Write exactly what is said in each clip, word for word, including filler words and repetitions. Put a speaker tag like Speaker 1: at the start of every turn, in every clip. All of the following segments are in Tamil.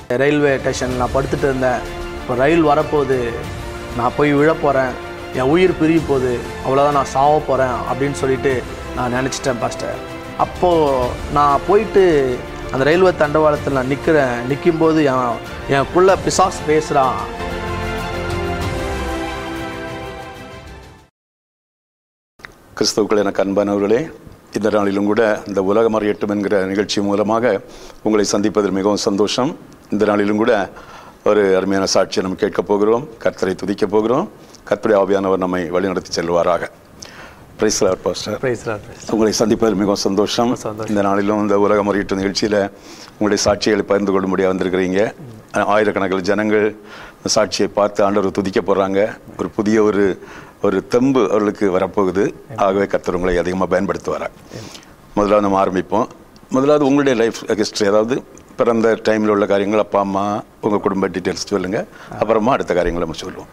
Speaker 1: ரயில்வே ஸ்டேஷனில் நான் படுத்துட்டு இருந்தேன். இப்போ ரயில் வரப்போகுது, நான் போய் விழ போகிறேன், என் உயிர் பிரிய போகுது, அவ்வளோதான், நான் சாவ போகிறேன் அப்படின்னு சொல்லிட்டு நான் நினச்சிட்டேன் பாஸ்டர். அப்போது நான் போயிட்டு அந்த ரயில்வே தண்டவாளத்தில் நான் நிற்கிறேன். நிற்கும்போது என் எனக்குள்ளே பிசாசு பேசுகிறான்.
Speaker 2: கிறிஸ்துவுக்குள் எனக்கு அன்பானவர்களே, இந்த நாளிலும் கூட இந்த உலகம் அறியட்டும் என்கிற நிகழ்ச்சி மூலமாக உங்களை சந்திப்பதில் மிகவும் சந்தோஷம். இந்த நாளிலும் கூட ஒரு அருமையான சாட்சியை நம்ம கேட்கப் போகிறோம். கர்த்தரை துதிக்கப் போகிறோம். கர்த்தருடைய ஆவியானவர் நம்மை வழிநடத்தி செல்வாராக. Praise the Lord pastor.
Speaker 1: Praise the Lord.
Speaker 2: உங்களை சந்திப்பதில் மிகவும் சந்தோஷம். இந்த நாளிலும் இந்த உலகம் அறியட்டும் நிகழ்ச்சியில் உங்களுடைய சாட்சிகளை பகிர்ந்து கொள்ள முடியாது வந்திருக்கிறீங்க. ஆயிரக்கணக்கில் ஜனங்கள் இந்த சாட்சியை பார்த்து ஆண்டவர் துதிக்க போகிறாங்க. ஒரு புதிய ஒரு ஒரு தெம்பு அவர்களுக்கு வரப்போகுது. ஆகவே கர்த்தர் உங்களை அதிகமாக பயன்படுத்துவார். முதலாவது நம்ம ஆரம்பிப்போம். முதலாவது உங்களுடைய லைஃப் ஹிஸ்ட்ரி, அதாவது பிறந்த டைமில் உள்ள காரியங்கள், அப்பா அம்மா, உங்கள் குடும்ப டீட்டெயில்ஸ் சொல்லுங்கள். அப்புறமா அடுத்த காரியங்களை நம்ம சொல்லுவோம்.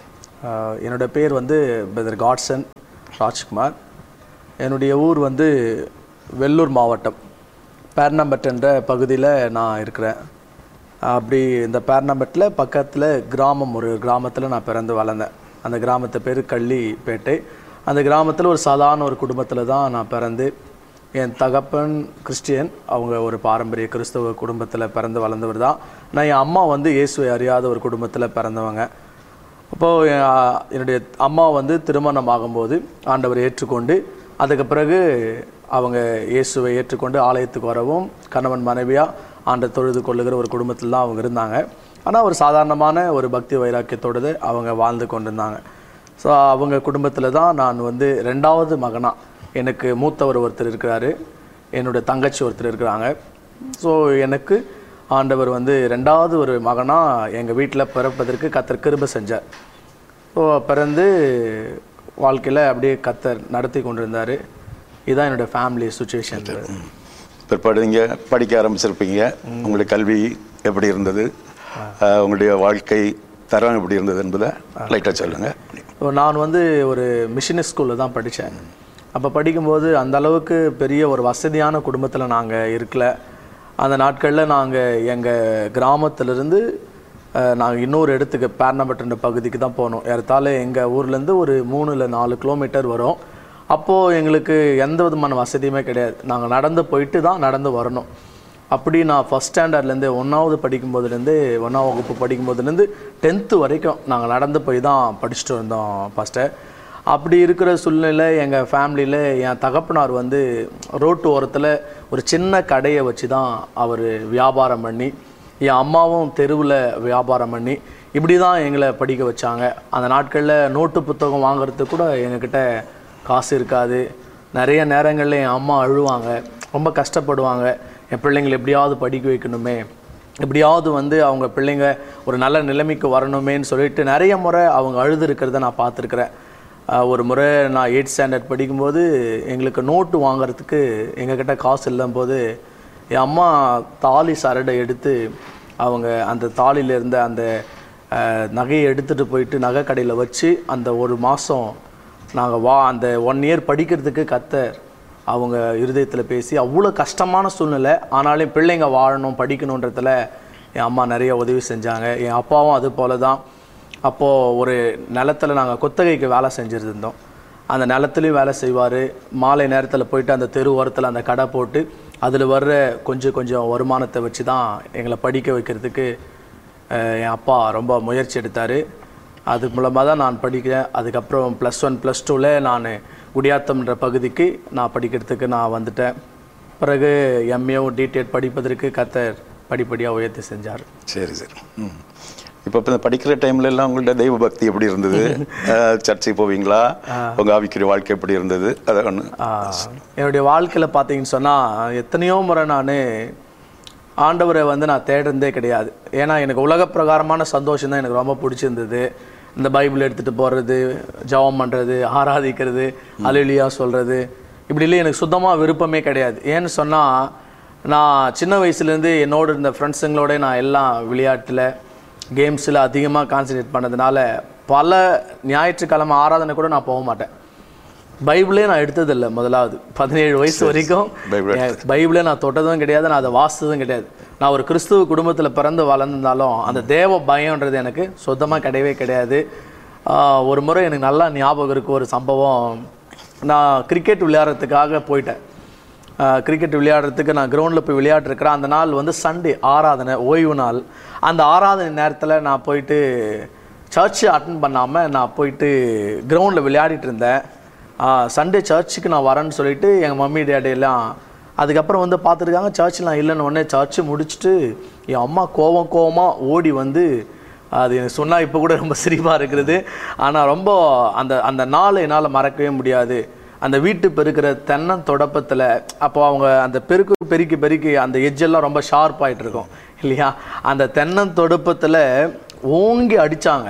Speaker 1: என்னோடய பேர் வந்து பிரதர் காட்சன் ராஜ்குமார். என்னுடைய ஊர் வந்து வெள்ளூர் மாவட்டம் பேர்னம்பட் என்ற பகுதியில் நான் இருக்கிறேன். அப்படி இந்த பேர்னம்பட்டில் பக்கத்தில் கிராமம், ஒரு கிராமத்தில் நான் பிறந்து வளர்ந்தேன். அந்த கிராமத்து பேர் கள்ளிப்பேட்டை. அந்த கிராமத்தில் ஒரு சாதாரண ஒரு குடும்பத்தில் தான் நான் பிறந்து, என் தகப்பன் கிறிஸ்டியன், அவங்க ஒரு பாரம்பரிய கிறிஸ்தவ குடும்பத்தில் பிறந்து வளர்ந்தவர் தான். நான் என் அம்மா வந்து இயேசுவை அறியாத ஒரு குடும்பத்தில் பிறந்தவங்க. அப்போது என்னுடைய அம்மா வந்து திருமணம் ஆகும்போது ஆண்டவர் ஏற்றுக்கொண்டு, அதுக்கு பிறகு அவங்க இயேசுவை ஏற்றுக்கொண்டு ஆலயத்துக்கு வரவும் கணவன் மனைவியாக ஆண்டை தொழுது கொள்ளுகிற ஒரு குடும்பத்தில் தான் அவங்க இருந்தாங்க. ஆனால் ஒரு சாதாரணமான ஒரு பக்தி வைராக்கியத்தோடு அவங்க வாழ்ந்து கொண்டிருந்தாங்க. ஸோ அவங்க குடும்பத்தில் தான் நான் வந்து ரெண்டாவது மகனாக, எனக்கு மூத்தவர் ஒருத்தர் இருக்கிறாரு, என்னுடைய தங்கச்சி ஒருத்தர் இருக்கிறாங்க. ஸோ எனக்கு ஆண்டவர் வந்து ரெண்டாவது ஒரு மகனாக எங்கள் வீட்டில் பிறப்பதற்கு கர்த்தர் கிருபை செஞ்சார். ஸோ பிறந்து வாழ்க்கையில் அப்படியே கர்த்தர் நடத்தி கொண்டிருந்தார். இதுதான் என்னுடைய ஃபேமிலி சுச்சுவேஷன்.
Speaker 2: பிற்பாடு நீங்கள் படிக்க ஆரம்பிச்சிருப்பீங்க. உங்களுடைய கல்வி எப்படி இருந்தது, உங்களுடைய வாழ்க்கை தரம் எப்படி இருந்தது என்பதை லைட்டாக சொல்லுங்கள்.
Speaker 1: நான் வந்து ஒரு மிஷினரி ஸ்கூலில் தான் படித்தேன். அப்போ படிக்கும்போது அந்த அளவுக்கு பெரிய ஒரு வசதியான குடும்பத்தில் நாங்கள் இருக்கல. அந்த நாட்களில் நாங்கள் எங்கள் கிராமத்திலிருந்து நாங்கள் இன்னொரு இடத்துக்கு பேர்னம்பட் பகுதிக்கு தான் போனோம். ஏறத்தாழ எங்கள் ஊர்லேருந்து ஒரு மூணு இல்லை நாலு கிலோமீட்டர் வரும். அப்போது எங்களுக்கு எந்த விதமான வசதியுமே கிடையாது. நாங்கள் நடந்து போயிட்டு தான் நடந்து வரணும். அப்படி நான் ஃபஸ்ட் ஸ்டாண்டர்ட்லேருந்து ஒன்றாவது படிக்கும்போதுலேருந்து ஒன்றாம் வகுப்பு படிக்கும்போதுலேருந்து டென்த்து வரைக்கும் நாங்கள் நடந்து போய் தான் படிச்சுட்டு வந்தோம் ஃபஸ்ட்டு. அப்படி இருக்கிற சூழ்நிலை எங்கள் ஃபேமிலியில் என் தகப்பனார் வந்து ரோட்டு ஓரத்தில் ஒரு சின்ன கடையை வச்சு தான் அவர் வியாபாரம் பண்ணி, என் அம்மாவும் தெருவில் வியாபாரம் பண்ணி இப்படி தான் எங்களை படிக்க வச்சாங்க. அந்த நாட்களில் நோட்டு புத்தகம் வாங்குறதுக்கு கூட எங்ககிட்ட காசு இருக்காது. நிறைய நேரங்களில் என் அம்மா அழுவாங்க, ரொம்ப கஷ்டப்படுவாங்க. என் பிள்ளைங்களை எப்படியாவது படிக்க வைக்கணுமே, எப்படியாவது வந்து அவங்க பிள்ளைங்க ஒரு நல்ல நிலைமைக்கு வரணுமேன்னு சொல்லிட்டு நிறைய முறை அவங்க அழுது இருக்கிறத நான் பார்த்துருக்குறேன். ஒரு முறை நான் எயிட் ஸ்டாண்டர்ட் படிக்கும்போது எங்களுக்கு நோட்டு வாங்கிறதுக்கு எங்ககிட்ட காசு இல்லும் போது என் அம்மா தாலி சரடை எடுத்து அவங்க அந்த தாலியில் இருந்த அந்த நகையை எடுத்துகிட்டு போயிட்டு நகை கடையில் வச்சு அந்த ஒரு மாதம் நாங்கள் வா அந்த ஒன் இயர் படிக்கிறதுக்கு கர்த்தர் அவங்க இருதயத்தில் பேசி, அவ்வளோ கஷ்டமான சூழ்நிலை ஆனாலும் பிள்ளைங்க வாழணும் படிக்கணுன்றதுல என் அம்மா நிறைய உதவி செஞ்சாங்க. என் அப்பாவும் அது போல தான். அப்போது ஒரு நிலத்தில் நாங்கள் குத்தகைக்கு வேலை செஞ்சுருந்தோம். அந்த நிலத்துலையும் வேலை செய்வார். மாலை நேரத்தில் போயிட்டு அந்த தெரு ஓரத்தில் அந்த கடை போட்டு அதில் வர்ற கொஞ்சம் கொஞ்சம் வருமானத்தை வச்சு தான் எங்களை படிக்க வைக்கிறதுக்கு என் அப்பா ரொம்ப முயற்சி எடுத்தார். அது மூலமாக தான் நான் படிக்கிறேன். அதுக்கப்புறம் ப்ளஸ் ஒன் ப்ளஸ் டூவில் நான் குடியாத்தம்ன்ற பகுதிக்கு நான் படிக்கிறதுக்கு நான் வந்துட்டேன். பிறகு எம்ஏவும் டிடெட் படிப்பதற்கு கர்த்தர் படிப்படியாக உயர்த்தி செஞ்சார்.
Speaker 2: சரி சரி. ம் இப்போ இப்போ படிக்கிற டைம்ல எல்லாம் உங்கள்ட்ட தெய்வ பக்தி எப்படி இருந்தது? சர்ச்சைக்கு போவீங்களா? உங்கள் ஆவிக்குரிய வாழ்க்கை எப்படி இருந்தது? அதை ஒன்று.
Speaker 1: என்னுடைய வாழ்க்கையில் பார்த்தீங்கன்னு சொன்னால் எத்தனையோ முறை நான் ஆண்டவரை வந்து நான் தேடுறதே கிடையாது. ஏன்னா எனக்கு உலக பிரகாரமான சந்தோஷம் தான் எனக்கு ரொம்ப பிடிச்சிருந்தது. இந்த பைபிள் எடுத்துகிட்டு போகிறது, ஜெபம் பண்ணுறது, ஆராதிக்கிறது, அல்லேலூயா சொல்கிறது, இப்படிலே எனக்கு சுத்தமாக விருப்பமே கிடையாது. ஏன்னு சொன்னால் நான் சின்ன வயசுலேருந்து என்னோட இருந்த ஃப்ரெண்ட்ஸுங்களோட நான் எல்லாம் விளையாட்டில் கேம்ஸில் அதிகமாக கான்சன்ட்ரேட் பண்ணதுனால பல ஞாயிற்றுக்கிழமை ஆராதனை கூட நான் போக மாட்டேன். பைபிளே நான் எடுத்ததில்லை. முதலாவது பதினேழு வயசு வரைக்கும் பைபிளே நான் தொட்டதும் கிடையாது, நான் அதை வாசித்ததும் கிடையாது. நான் ஒரு கிறிஸ்துவ குடும்பத்தில் பிறந்து வளர்ந்தாலும் அந்த தேவ பயம்ன்றது எனக்கு சுத்தமாக கிடையவே கிடையாது. ஒரு முறை எனக்கு நல்லா ஞாபகம் இருக்குது ஒரு சம்பவம். நான் கிரிக்கெட் விளையாடுறதுக்காக போயிட்டேன். கிரிக்கெட் விளையாடுறதுக்கு நான் கிரவுண்டில் போய் விளையாடுறேன். அந்த நாள் வந்து சண்டே ஆராதனை, ஓய்வு நாள். அந்த ஆராதனை நேரத்தில் நான் போயிட்டு சர்ச்சு அட்டன் பண்ணாமல் நான் போயிட்டு கிரவுண்டில் விளையாடிட்டு இருந்தேன். சண்டே சர்ச்சுக்கு நான் வரேன்னு சொல்லிட்டு எங்கள் மம்மி டேடியெல்லாம் அதுக்கப்புறம் வந்து பார்த்துருக்காங்க. சர்ச்சில் நான் இல்லைன்னு உடனே சர்ச்சு முடிச்சுட்டு என் அம்மா கோவம் கோவமாக ஓடி வந்து, அது எனக்கு சொன்னால் இப்போ கூட ரொம்ப சிரிப்பாக இருக்கிறது. ஆனால் ரொம்ப அந்த அந்த நாளை என்னால் மறக்கவே முடியாது. அந்த வீட்டு பெருக்கிற தென்னன் தொடப்பத்தில் அப்போ அவங்க அந்த பெருக்கு பெருக்கி பெருக்கி அந்த எஜ்ஜெல்லாம் ரொம்ப ஷார்ப் ஆகிட்டு இருக்கும் இல்லையா. அந்த தென்னன் தொடப்பத்தில் ஓங்கி அடித்தாங்க.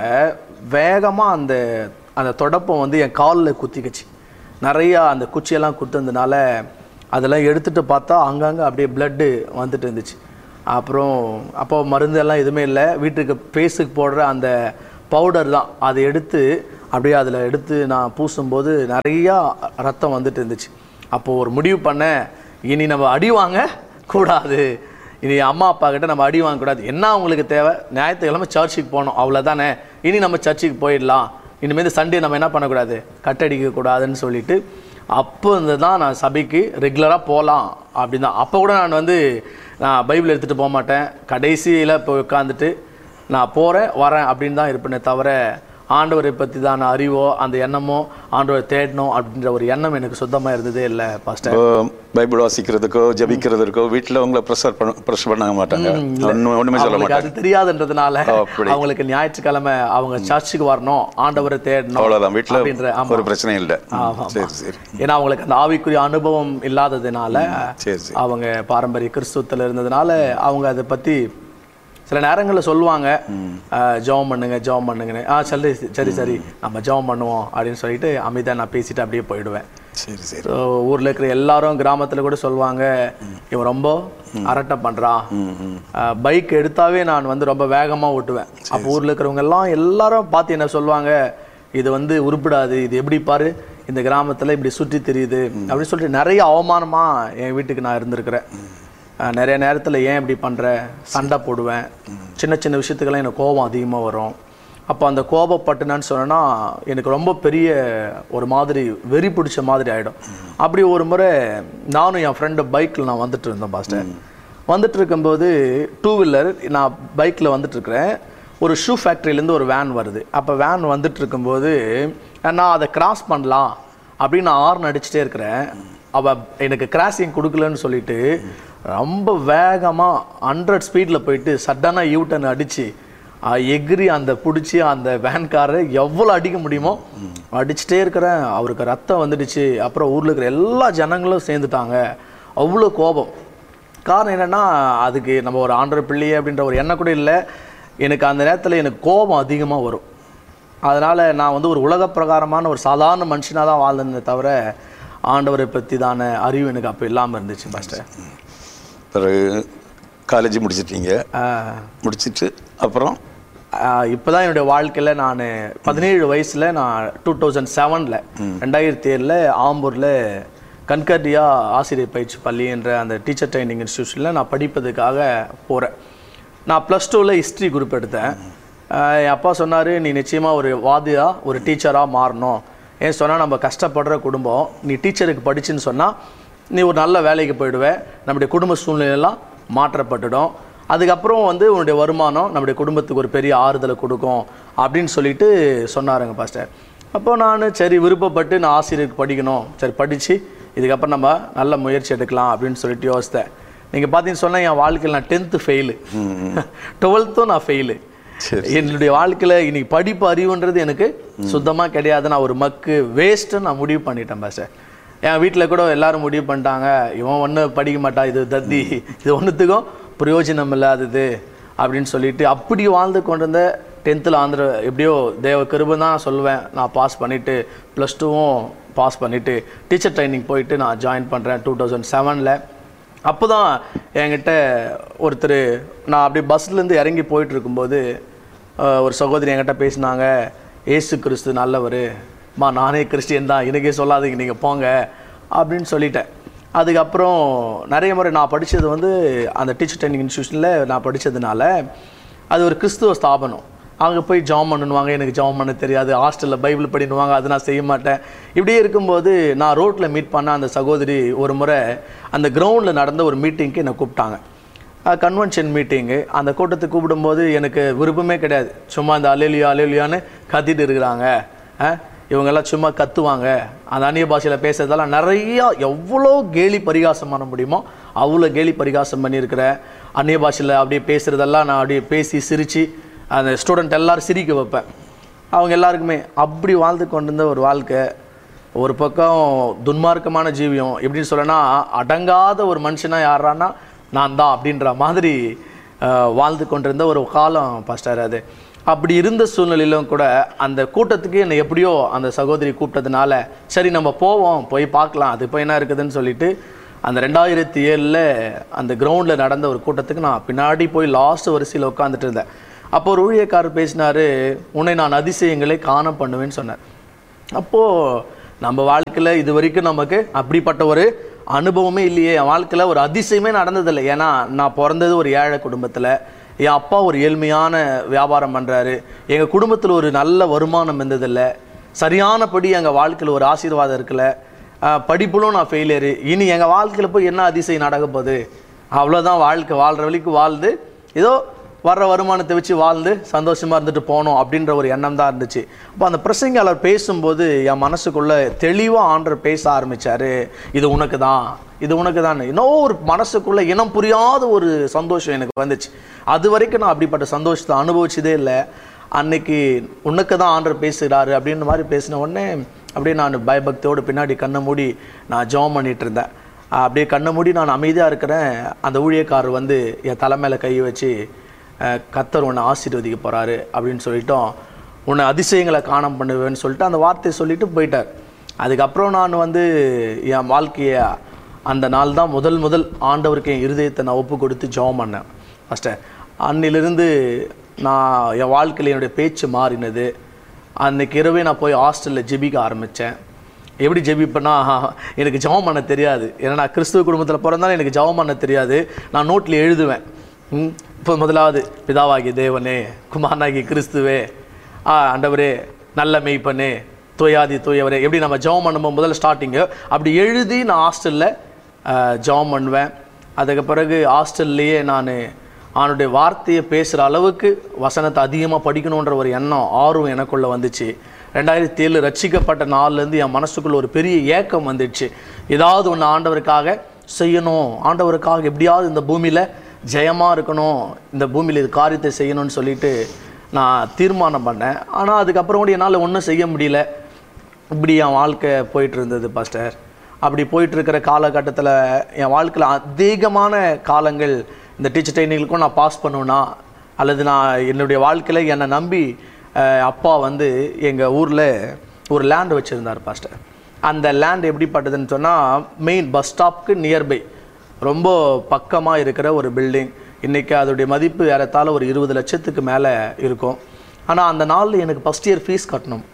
Speaker 1: வேகமாக அந்த அந்த தொடப்பம் வந்து என் காலில் குத்திக்கிச்சு. நிறையா அந்த குச்சியெல்லாம் குத்துனதுனால அதெல்லாம் எடுத்துகிட்டு பார்த்தா அங்கங்கே அப்படியே பிளட்டு வந்துட்டு இருந்துச்சு. அப்புறம் அப்போ மருந்தெல்லாம் எதுவுமே இல்லை. வீட்டுக்கு ஃபேஸுக்கு போடுற அந்த பவுடர் தான், அதை எடுத்து அப்படியே அதில் எடுத்து நான் பூசும்போது நிறையா ரத்தம் வந்துட்டு இருந்துச்சு. அப்போது ஒரு முடிவு பண்ணேன், இனி நம்ம அடி வாங்க கூடாது, இனி அம்மா அப்பா கிட்ட நம்ம அடி வாங்கக்கூடாது. என்ன அவங்களுக்கு தேவை, ஞாயிற்றுக்கிழமை சர்ச்சுக்கு போகணும், அவ்வளோதானே. இனி நம்ம சர்ச்சுக்கு போயிடலாம், இனிமேல் சண்டே நம்ம என்ன பண்ணக்கூடாது, கட்டடிக்கக்கூடாதுன்னு சொல்லிட்டு அப்போ இருந்து தான் நான் சபைக்கு ரெகுலராக போகலாம் அப்படின்னு தான். அப்போ கூட நான் வந்து நான் பைபிள் எடுத்துகிட்டு போக மாட்டேன். கடைசியில் போய் உட்காந்துட்டு நான் போகிறேன் வரேன் அப்படின்னு தான் இருப்பேனே தவிர ஆண்டவரை பற்றி தான் நான் அறிவோ அந்த எண்ணமோ ஆண்டவரை தேடணும் அப்படின்ற ஒரு எண்ணம் எனக்கு சுத்தமாக இருந்ததே இல்லை. பாஸ்டர்
Speaker 2: பைபிள் வாசிக்கிறதுக்கோ ஜபிக்கிறதுக்கோ வீட்டில் அவங்கள ப்ரெஷர் பண்ண ப்ரெஷர் பண்ண மாட்டாங்க, ஒன்றுமே சொல்ல மாட்டாங்க. அது
Speaker 1: தெரியாதுன்றதுனால அவங்களுக்கு ஞாயிற்றுக்கிழமை அவங்க சர்ச்சுக்கு வரணும், ஆண்டவரை தேடணும்,
Speaker 2: அவ்வளோதான். வீட்டில் அப்படின்ற ஒரு பிரச்சனை இல்லை. சரி சரி.
Speaker 1: ஏன்னா அவங்களுக்கு அந்த ஆவிக்குரிய அனுபவம் இல்லாததுனால, அவங்க பாரம்பரிய கிறிஸ்துவத்தில் இருந்ததுனால அவங்க அதை பற்றி சில நேரங்களில் சொல்லுவாங்க, ஜெபம் பண்ணுங்க ஜெபம் பண்ணுங்கன்னு. ஆ சரி சரி சரி நம்ம ஜெபம் பண்ணுவோம் அப்படின்னு சொல்லிட்டு அமைதியாக நான் பேசிட்டு அப்படியே போயிடுவேன். சரி சரி. ஸோ ஊரில் இருக்கிற எல்லாரும் கிராமத்தில் கூட சொல்லுவாங்க, இவன் ரொம்ப அரட்டை பண்ணுறான். பைக் எடுத்தாவே நான் வந்து ரொம்ப வேகமாக ஓட்டுவேன். அப்போ ஊரில் இருக்கிறவங்க எல்லாம் எல்லாரும் பார்த்து என்ன சொல்லுவாங்க, இது வந்து உருப்பிடாது, இது எப்படி பாரு இந்த கிராமத்தில் இப்படி சுற்றி தெரியுது அப்படின்னு சொல்லிட்டு நிறைய அவமானமாக என் வீட்டுக்கு நான் இருந்திருக்கிறேன். நிறைய நேரத்தில் ஏன் இப்படி பண்ணுற, சண்டை போடுவேன். சின்ன சின்ன விஷயத்துக்கெல்லாம் எனக்கு கோபம் அதிகமாக வரும். அப்போ அந்த கோபப்பட்டுனான்னு சொன்னேன்னா எனக்கு ரொம்ப பெரிய ஒரு மாதிரி வெறி பிடிச்ச மாதிரி ஆகிடும். அப்படி ஒரு முறை நானும் என் ஃப்ரெண்டு பைக்கில் நான் வந்துட்டு இருந்தேன் பாஸ்டர். வந்துட்டு இருக்கும்போது டூ வீலர் நான் பைக்கில் வந்துட்டுருக்கிறேன். ஒரு ஷூ ஃபேக்ட்ரியிலேருந்து ஒரு வேன் வருது. அப்போ வேன் வந்துட்டு இருக்கும்போது நான் அதை கிராஸ் பண்ணலாம் அப்படின்னு நான் ஹார்ன் அடிச்சுட்டே இருக்கிறேன். அவள் எனக்கு கிராசிங் கொடுக்கலன்னு சொல்லிட்டு ரொம்ப வேகமாக ஹண்ட்ரட் ஸ்பீடில் போயிட்டு சடனாக யூ டர்ன் அடித்து எகிரி அந்த பிடிச்சி அந்த வேன்காரை எவ்வளோ அடிக்க முடியுமோ அடிச்சுட்டே இருக்கிறேன். அவருக்கு ரத்தம் வந்துடுச்சு. அப்புறம் ஊரில் இருக்கிற எல்லா ஜனங்களும் சேர்ந்துட்டாங்க. அவ்வளோ கோபம். காரணம் என்னென்னா அதுக்கு நம்ம ஒரு ஆண்டவர் பிள்ளையே அப்படின்ற ஒரு எண்ணம் கூட இல்லை. எனக்கு அந்த நேரத்தில் எனக்கு கோபம் அதிகமாக வரும். அதனால் நான் வந்து ஒரு உலக பிரகாரமான ஒரு சாதாரண மனுஷனாக தான் வாழ்ந்தேனே தவிர ஆண்டவரை பற்றி தான அறிவு எனக்கு அப்போ இல்லாமல் இருந்துச்சு பாஸ்டர்.
Speaker 2: பிறகு காலேஜ் முடிச்சிட்டீங்க. முடிச்சுட்டு அப்புறம்
Speaker 1: இப்போ தான் என்னுடைய வாழ்க்கையில் நான் பதினேழு வயசில் நான் டூ தௌசண்ட் செவனில் ரெண்டாயிரத்தி ஏழில் ஆம்பூரில் கன்கர்டியா ஆசிரியர் பயிற்சி பள்ளி என்ற அந்த டீச்சர் ட்ரைனிங் இன்ஸ்டியூஷனில் நான் படிப்பதுக்காக போகிறேன். நான் ப்ளஸ் டூவில் ஹிஸ்ட்ரி குரூப் எடுத்தேன். என் அப்பா சொன்னார், நீ நிச்சயமாக ஒரு வாதியாக ஒரு டீச்சராக மாறணும். ஏன் சொன்னால் நம்ம கஷ்டப்படுற குடும்பம், நீ டீச்சருக்கு படிச்சுன்னு சொன்னால் நீ ஒரு நல்ல வேலைக்கு போயிடுவேன், நம்முடைய குடும்ப சூழ்நிலையெல்லாம் மாற்றப்பட்டுடும், அதுக்கப்புறம் வந்து உன்னுடைய வருமானம் நம்முடைய குடும்பத்துக்கு ஒரு பெரிய ஆறுதலை கொடுக்கும் அப்படின்னு சொல்லிட்டு சொன்னாருங்க பாஸ்டர். அப்போது நான் சரி விருப்பப்பட்டு நான் ஆசிரியருக்கு படிக்கணும், சரி படித்து இதுக்கப்புறம் நம்ம நல்ல முயற்சி எடுக்கலாம் அப்படின்னு சொல்லிட்டு யோசித்தேன். நீங்கள் பார்த்தீங்கன்னு சொன்னால் என் வாழ்க்கையில் நான் டென்த்து ஃபெயிலு, டுவெல்த்தும் நான் ஃபெயிலு. என்னுடைய வாழ்க்கையில் இன்னைக்கு படிப்பு அறிவுன்றது எனக்கு சுத்தமாக கிடையாது. நான் ஒரு மக்கு வேஸ்ட்டுன்னு நான் முடிவு பண்ணிட்டேன் பாஸ்டர். என் வீட்டில் கூட எல்லாரும் முடிவு பண்ணிட்டாங்க, இவன் ஒன்றும் படிக்க மாட்டான், இது தத்தி, இது ஒன்றுத்துக்கும் பிரயோஜனம் இல்லாதது அப்படின்னு சொல்லிட்டு அப்படி வாழ்ந்து கொண்டிருந்த டென்த்தில் ஆந்திர எப்படியோ தேவ கிருபை தான் சொல்லுவேன். நான் பாஸ் பண்ணிவிட்டு ப்ளஸ் டூவும் பாஸ் பண்ணிவிட்டு டீச்சர் ட்ரைனிங் போயிட்டு நான் ஜாயின் பண்ணுறேன் டூ தௌசண்ட் செவனில். அப்போ தான் என்கிட்ட ஒருத்தர், நான் அப்படியே பஸ்லேருந்து இறங்கி போயிட்டு இருக்கும்போது ஒரு சகோதரி என்கிட்ட பேசினாங்க, ஏசு கிறிஸ்து நல்லவர் மா, நானே கிறிஸ்டியன் தான், எனக்கே சொல்லாதீங்க நீங்கள் போங்க அப்படின்னு சொல்லிட்டேன். அதுக்கப்புறம் நிறைய முறை நான் படித்தது வந்து அந்த டீச்சர் ட்ரைனிங் இன்ஸ்டியூஷனில் நான் படித்ததுனால அது ஒரு கிறிஸ்துவ ஸ்தாபனம். அங்கே போய் ஜாம் பண்ணுவாங்க, எனக்கு ஜாம் பண்ண தெரியாது. ஹாஸ்டலில் பைபிள் படினுவாங்க, அது நான் செய்ய மாட்டேன். இப்படியே இருக்கும்போது நான் ரோட்டில் மீட் பண்ண அந்த சகோதரி ஒரு முறை அந்த கிரவுண்டில் நடந்த ஒரு மீட்டிங்க்கு என்னை கூப்பிட்டாங்க. கன்வென்ஷன் மீட்டிங்கு. அந்த கூட்டத்துக்கு கூப்பிடும்போது எனக்கு விருப்பமே கிடையாது. சும்மா இந்த அலேலியா அலேலியான்னு கத்திட்டு இருக்கிறாங்க, இவங்கெல்லாம் சும்மா கத்துவாங்க, அந்த அந்நிய பாஷையில் பேசுறதெல்லாம் நிறையா எவ்வளோ கேலி பரிகாசம் பண்ண முடியுமோ அவ்வளோ கேலி பரிகாசம் பண்ணியிருக்கிறேன். அந்நிய பாஷையில் அப்படியே பேசுகிறதெல்லாம் நான் அப்படியே பேசி சிரித்து அந்த ஸ்டூடெண்ட் எல்லோரும் சிரிக்க வைப்பேன். அவங்க எல்லாருக்குமே அப்படி வாழ்ந்து கொண்டிருந்த ஒரு வாழ்க்கை. ஒரு பக்கம் துன்மார்க்கமான ஜீவியம், எப்படின்னு சொல்லனா அடங்காத ஒரு மனுஷனாக யாரானா நான் தான் அப்படின்ற மாதிரி வாழ்ந்து கொண்டிருந்த ஒரு காலம் பாஸ்டர் அது. அப்படி இருந்த சூழ்நிலையிலும் கூட அந்த கூட்டத்துக்கு என்னை எப்படியோ அந்த சகோதரி கூப்பிட்டதுனால சரி நம்ம போவோம், போய் பார்க்கலாம் அது இப்போ என்ன இருக்குதுன்னு சொல்லிட்டு அந்த ரெண்டாயிரத்தி ஏழில் அந்த கிரவுண்டில் நடந்த ஒரு கூட்டத்துக்கு நான் பின்னாடி போய் லாஸ்ட் வரிசையில் உட்காந்துட்டு இருந்தேன். அப்போ ஒரு ஊழியக்காரர் பேசினார், உன்னை நான் அதிசயங்களை காண பண்ணுவேன்னு சொன்னார். அப்போது நம்ம வாழ்க்கையில் இது வரைக்கும் நமக்கு அப்படிப்பட்ட ஒரு அனுபவமே இல்லையே. என் வாழ்க்கையில் ஒரு அதிசயமே நடந்ததில்லை. ஏன்னா நான் பிறந்தது ஒரு ஏழை குடும்பத்தில், என் அப்பா ஒரு ஏழ்மையான வியாபாரம் பண்ணுறாரு, எங்கள் குடும்பத்தில் ஒரு நல்ல வருமானம் இருந்ததில்லை, சரியானபடி எங்கள் வாழ்க்கையில் ஒரு ஆசீர்வாதம் இருக்குல்ல, படிப்புலும் நான் ஃபெயிலியரு. இனி எங்கள் வாழ்க்கையில் போய் என்ன அதிசயம் நடக்க போகுது, அவ்வளோதான் வாழ்க்கை, வாழ்கிற வழிக்கு வாழ்ந்து ஏதோ வர்ற வருமானத்தை வச்சு வாழ்ந்து சந்தோஷமாக இருந்துட்டு போனோம் அப்படின்ற ஒரு எண்ணம் தான் இருந்துச்சு. அப்போ அந்த பிரசங்கியாளர் பேசும்போது என் மனசுக்குள்ளே தெளிவாக ஆண்டவர் பேச ஆரம்பித்தார், இது உனக்கு தான், இது உனக்கு தான். இன்னும் ஒரு மனசுக்குள்ளே இனம் புரியாத ஒரு சந்தோஷம் எனக்கு வந்துச்சு. அது வரைக்கும் நான் அப்படிப்பட்ட சந்தோஷத்தை அனுபவிச்சதே இல்லை. அன்னைக்கு உனக்கு தான் ஆண்டவர் பேசுகிறாரு அப்படின்ற மாதிரி பேசின உடனே அப்படியே நான் பயபக்தியோடு பின்னாடி கண்ணை மூடி நான் ஜெபம் பண்ணிகிட்டு இருந்தேன். அப்படியே கண்ணை மூடி நான் அமைதியாக இருக்கிறேன். அந்த ஊழியக்காரர் வந்து என் தலை மேலே கை வச்சு, கர்த்தர் உன்னை ஆசீர்வதிக்க போகிறாரு அப்படின்னு சொல்லிட்டோம், உன்னை அதிசயங்களை காணம் பண்ணுவேன்னு சொல்லிட்டு அந்த வார்த்தையை சொல்லிட்டு போயிட்டார். அதுக்கப்புறம் நான் வந்து என் வாழ்க்கையை அந்த நாள் தான் முதல் முதல் ஆண்டவருக்கு என் இருதயத்தை நான் ஒப்பு கொடுத்து ஜெபம் பண்ணேன். ஃபஸ்ட்டு அன்னிலிருந்து நான் என் வாழ்க்கையில் என்னுடைய பேச்சு மாறினது. அன்றைக்கு இரவே நான் போய் ஹாஸ்டலில் ஜெபிக்க ஆரம்பித்தேன். எப்படி ஜெபிப்பேன்னா, எனக்கு ஜெபம் பண்ண தெரியாது. ஏன்னா நான் கிறிஸ்துவ குடும்பத்தில் பிறந்தாலும் எனக்கு ஜெபம் பண்ண தெரியாது. நான் நோட்டில் எழுதுவேன், இப்போ முதலாவது பிதாவாகிய தேவனே, குமாரனாகிய கிறிஸ்துவே, ஆ ஆண்டவரே, நல்ல மெய்ப்பனே, தூயாதி தூயவரே, எப்படி நம்ம ஜெபம் பண்ணும்போது முதல்ல ஸ்டார்டிங்கு அப்படி எழுதி நான் ஹாஸ்டலில் ஜெபம் பண்ணுவேன். அதுக்கு பிறகு ஹாஸ்டல்லையே நான் அவனுடைய வார்த்தையை பேசுகிற அளவுக்கு வசனத்தை அதிகமாக படிக்கணுன்ற ஒரு எண்ணம் ஆர்வம் எனக்குள்ளே வந்துச்சு. ரெண்டாயிரத்தி ஏழு ரட்சிக்கப்பட்ட நாள்லேருந்து என் மனசுக்குள்ள ஒரு பெரிய ஏக்கம் வந்துடுச்சு. ஏதாவது ஒன்று ஆண்டவருக்காக செய்யணும், ஆண்டவருக்காக எப்படியாவது இந்த பூமியில் ஜெயமாக இருக்கணும், இந்த பூமியில் இது காரியத்தை செய்யணும்னு சொல்லிட்டு நான் தீர்மானம் பண்ணேன். ஆனால் அதுக்கப்புறம் கூட என்னால் ஒன்றும் செய்ய முடியல. இப்படி என் வாழ்க்கை போயிட்டு இருந்தது பாஸ்டர். அப்படி போயிட்டுருக்கிற காலகட்டத்தில் என் வாழ்க்கையில் அதிகமான காலங்கள் இந்த டீச்சர் ட்ரைனிங்களுக்கும் நான் பாஸ் பண்ணுவேன்னா, அல்லது நான் என்னுடைய வாழ்க்கையில் என்னை நம்பி அப்பா வந்து எங்கள் ஊரில் ஒரு லேண்டு வச்சுருந்தார் பாஸ்டர். அந்த லேண்ட் எப்படிப்பட்டதுன்னு சொன்னால், மெயின் பஸ் ஸ்டாப்புக்கு நியர்பை ரொம்ப பக்கமாக இருக்கிற ஒரு பில்டிங். இன்றைக்கி அதோடைய மதிப்பு ஏறத்தாழ ஒரு இருபது லட்சத்துக்கு மேலே இருக்கும். ஆனால் அந்த நாளில் எனக்கு ஃபஸ்ட் இயர் ஃபீஸ் கட்டணும்.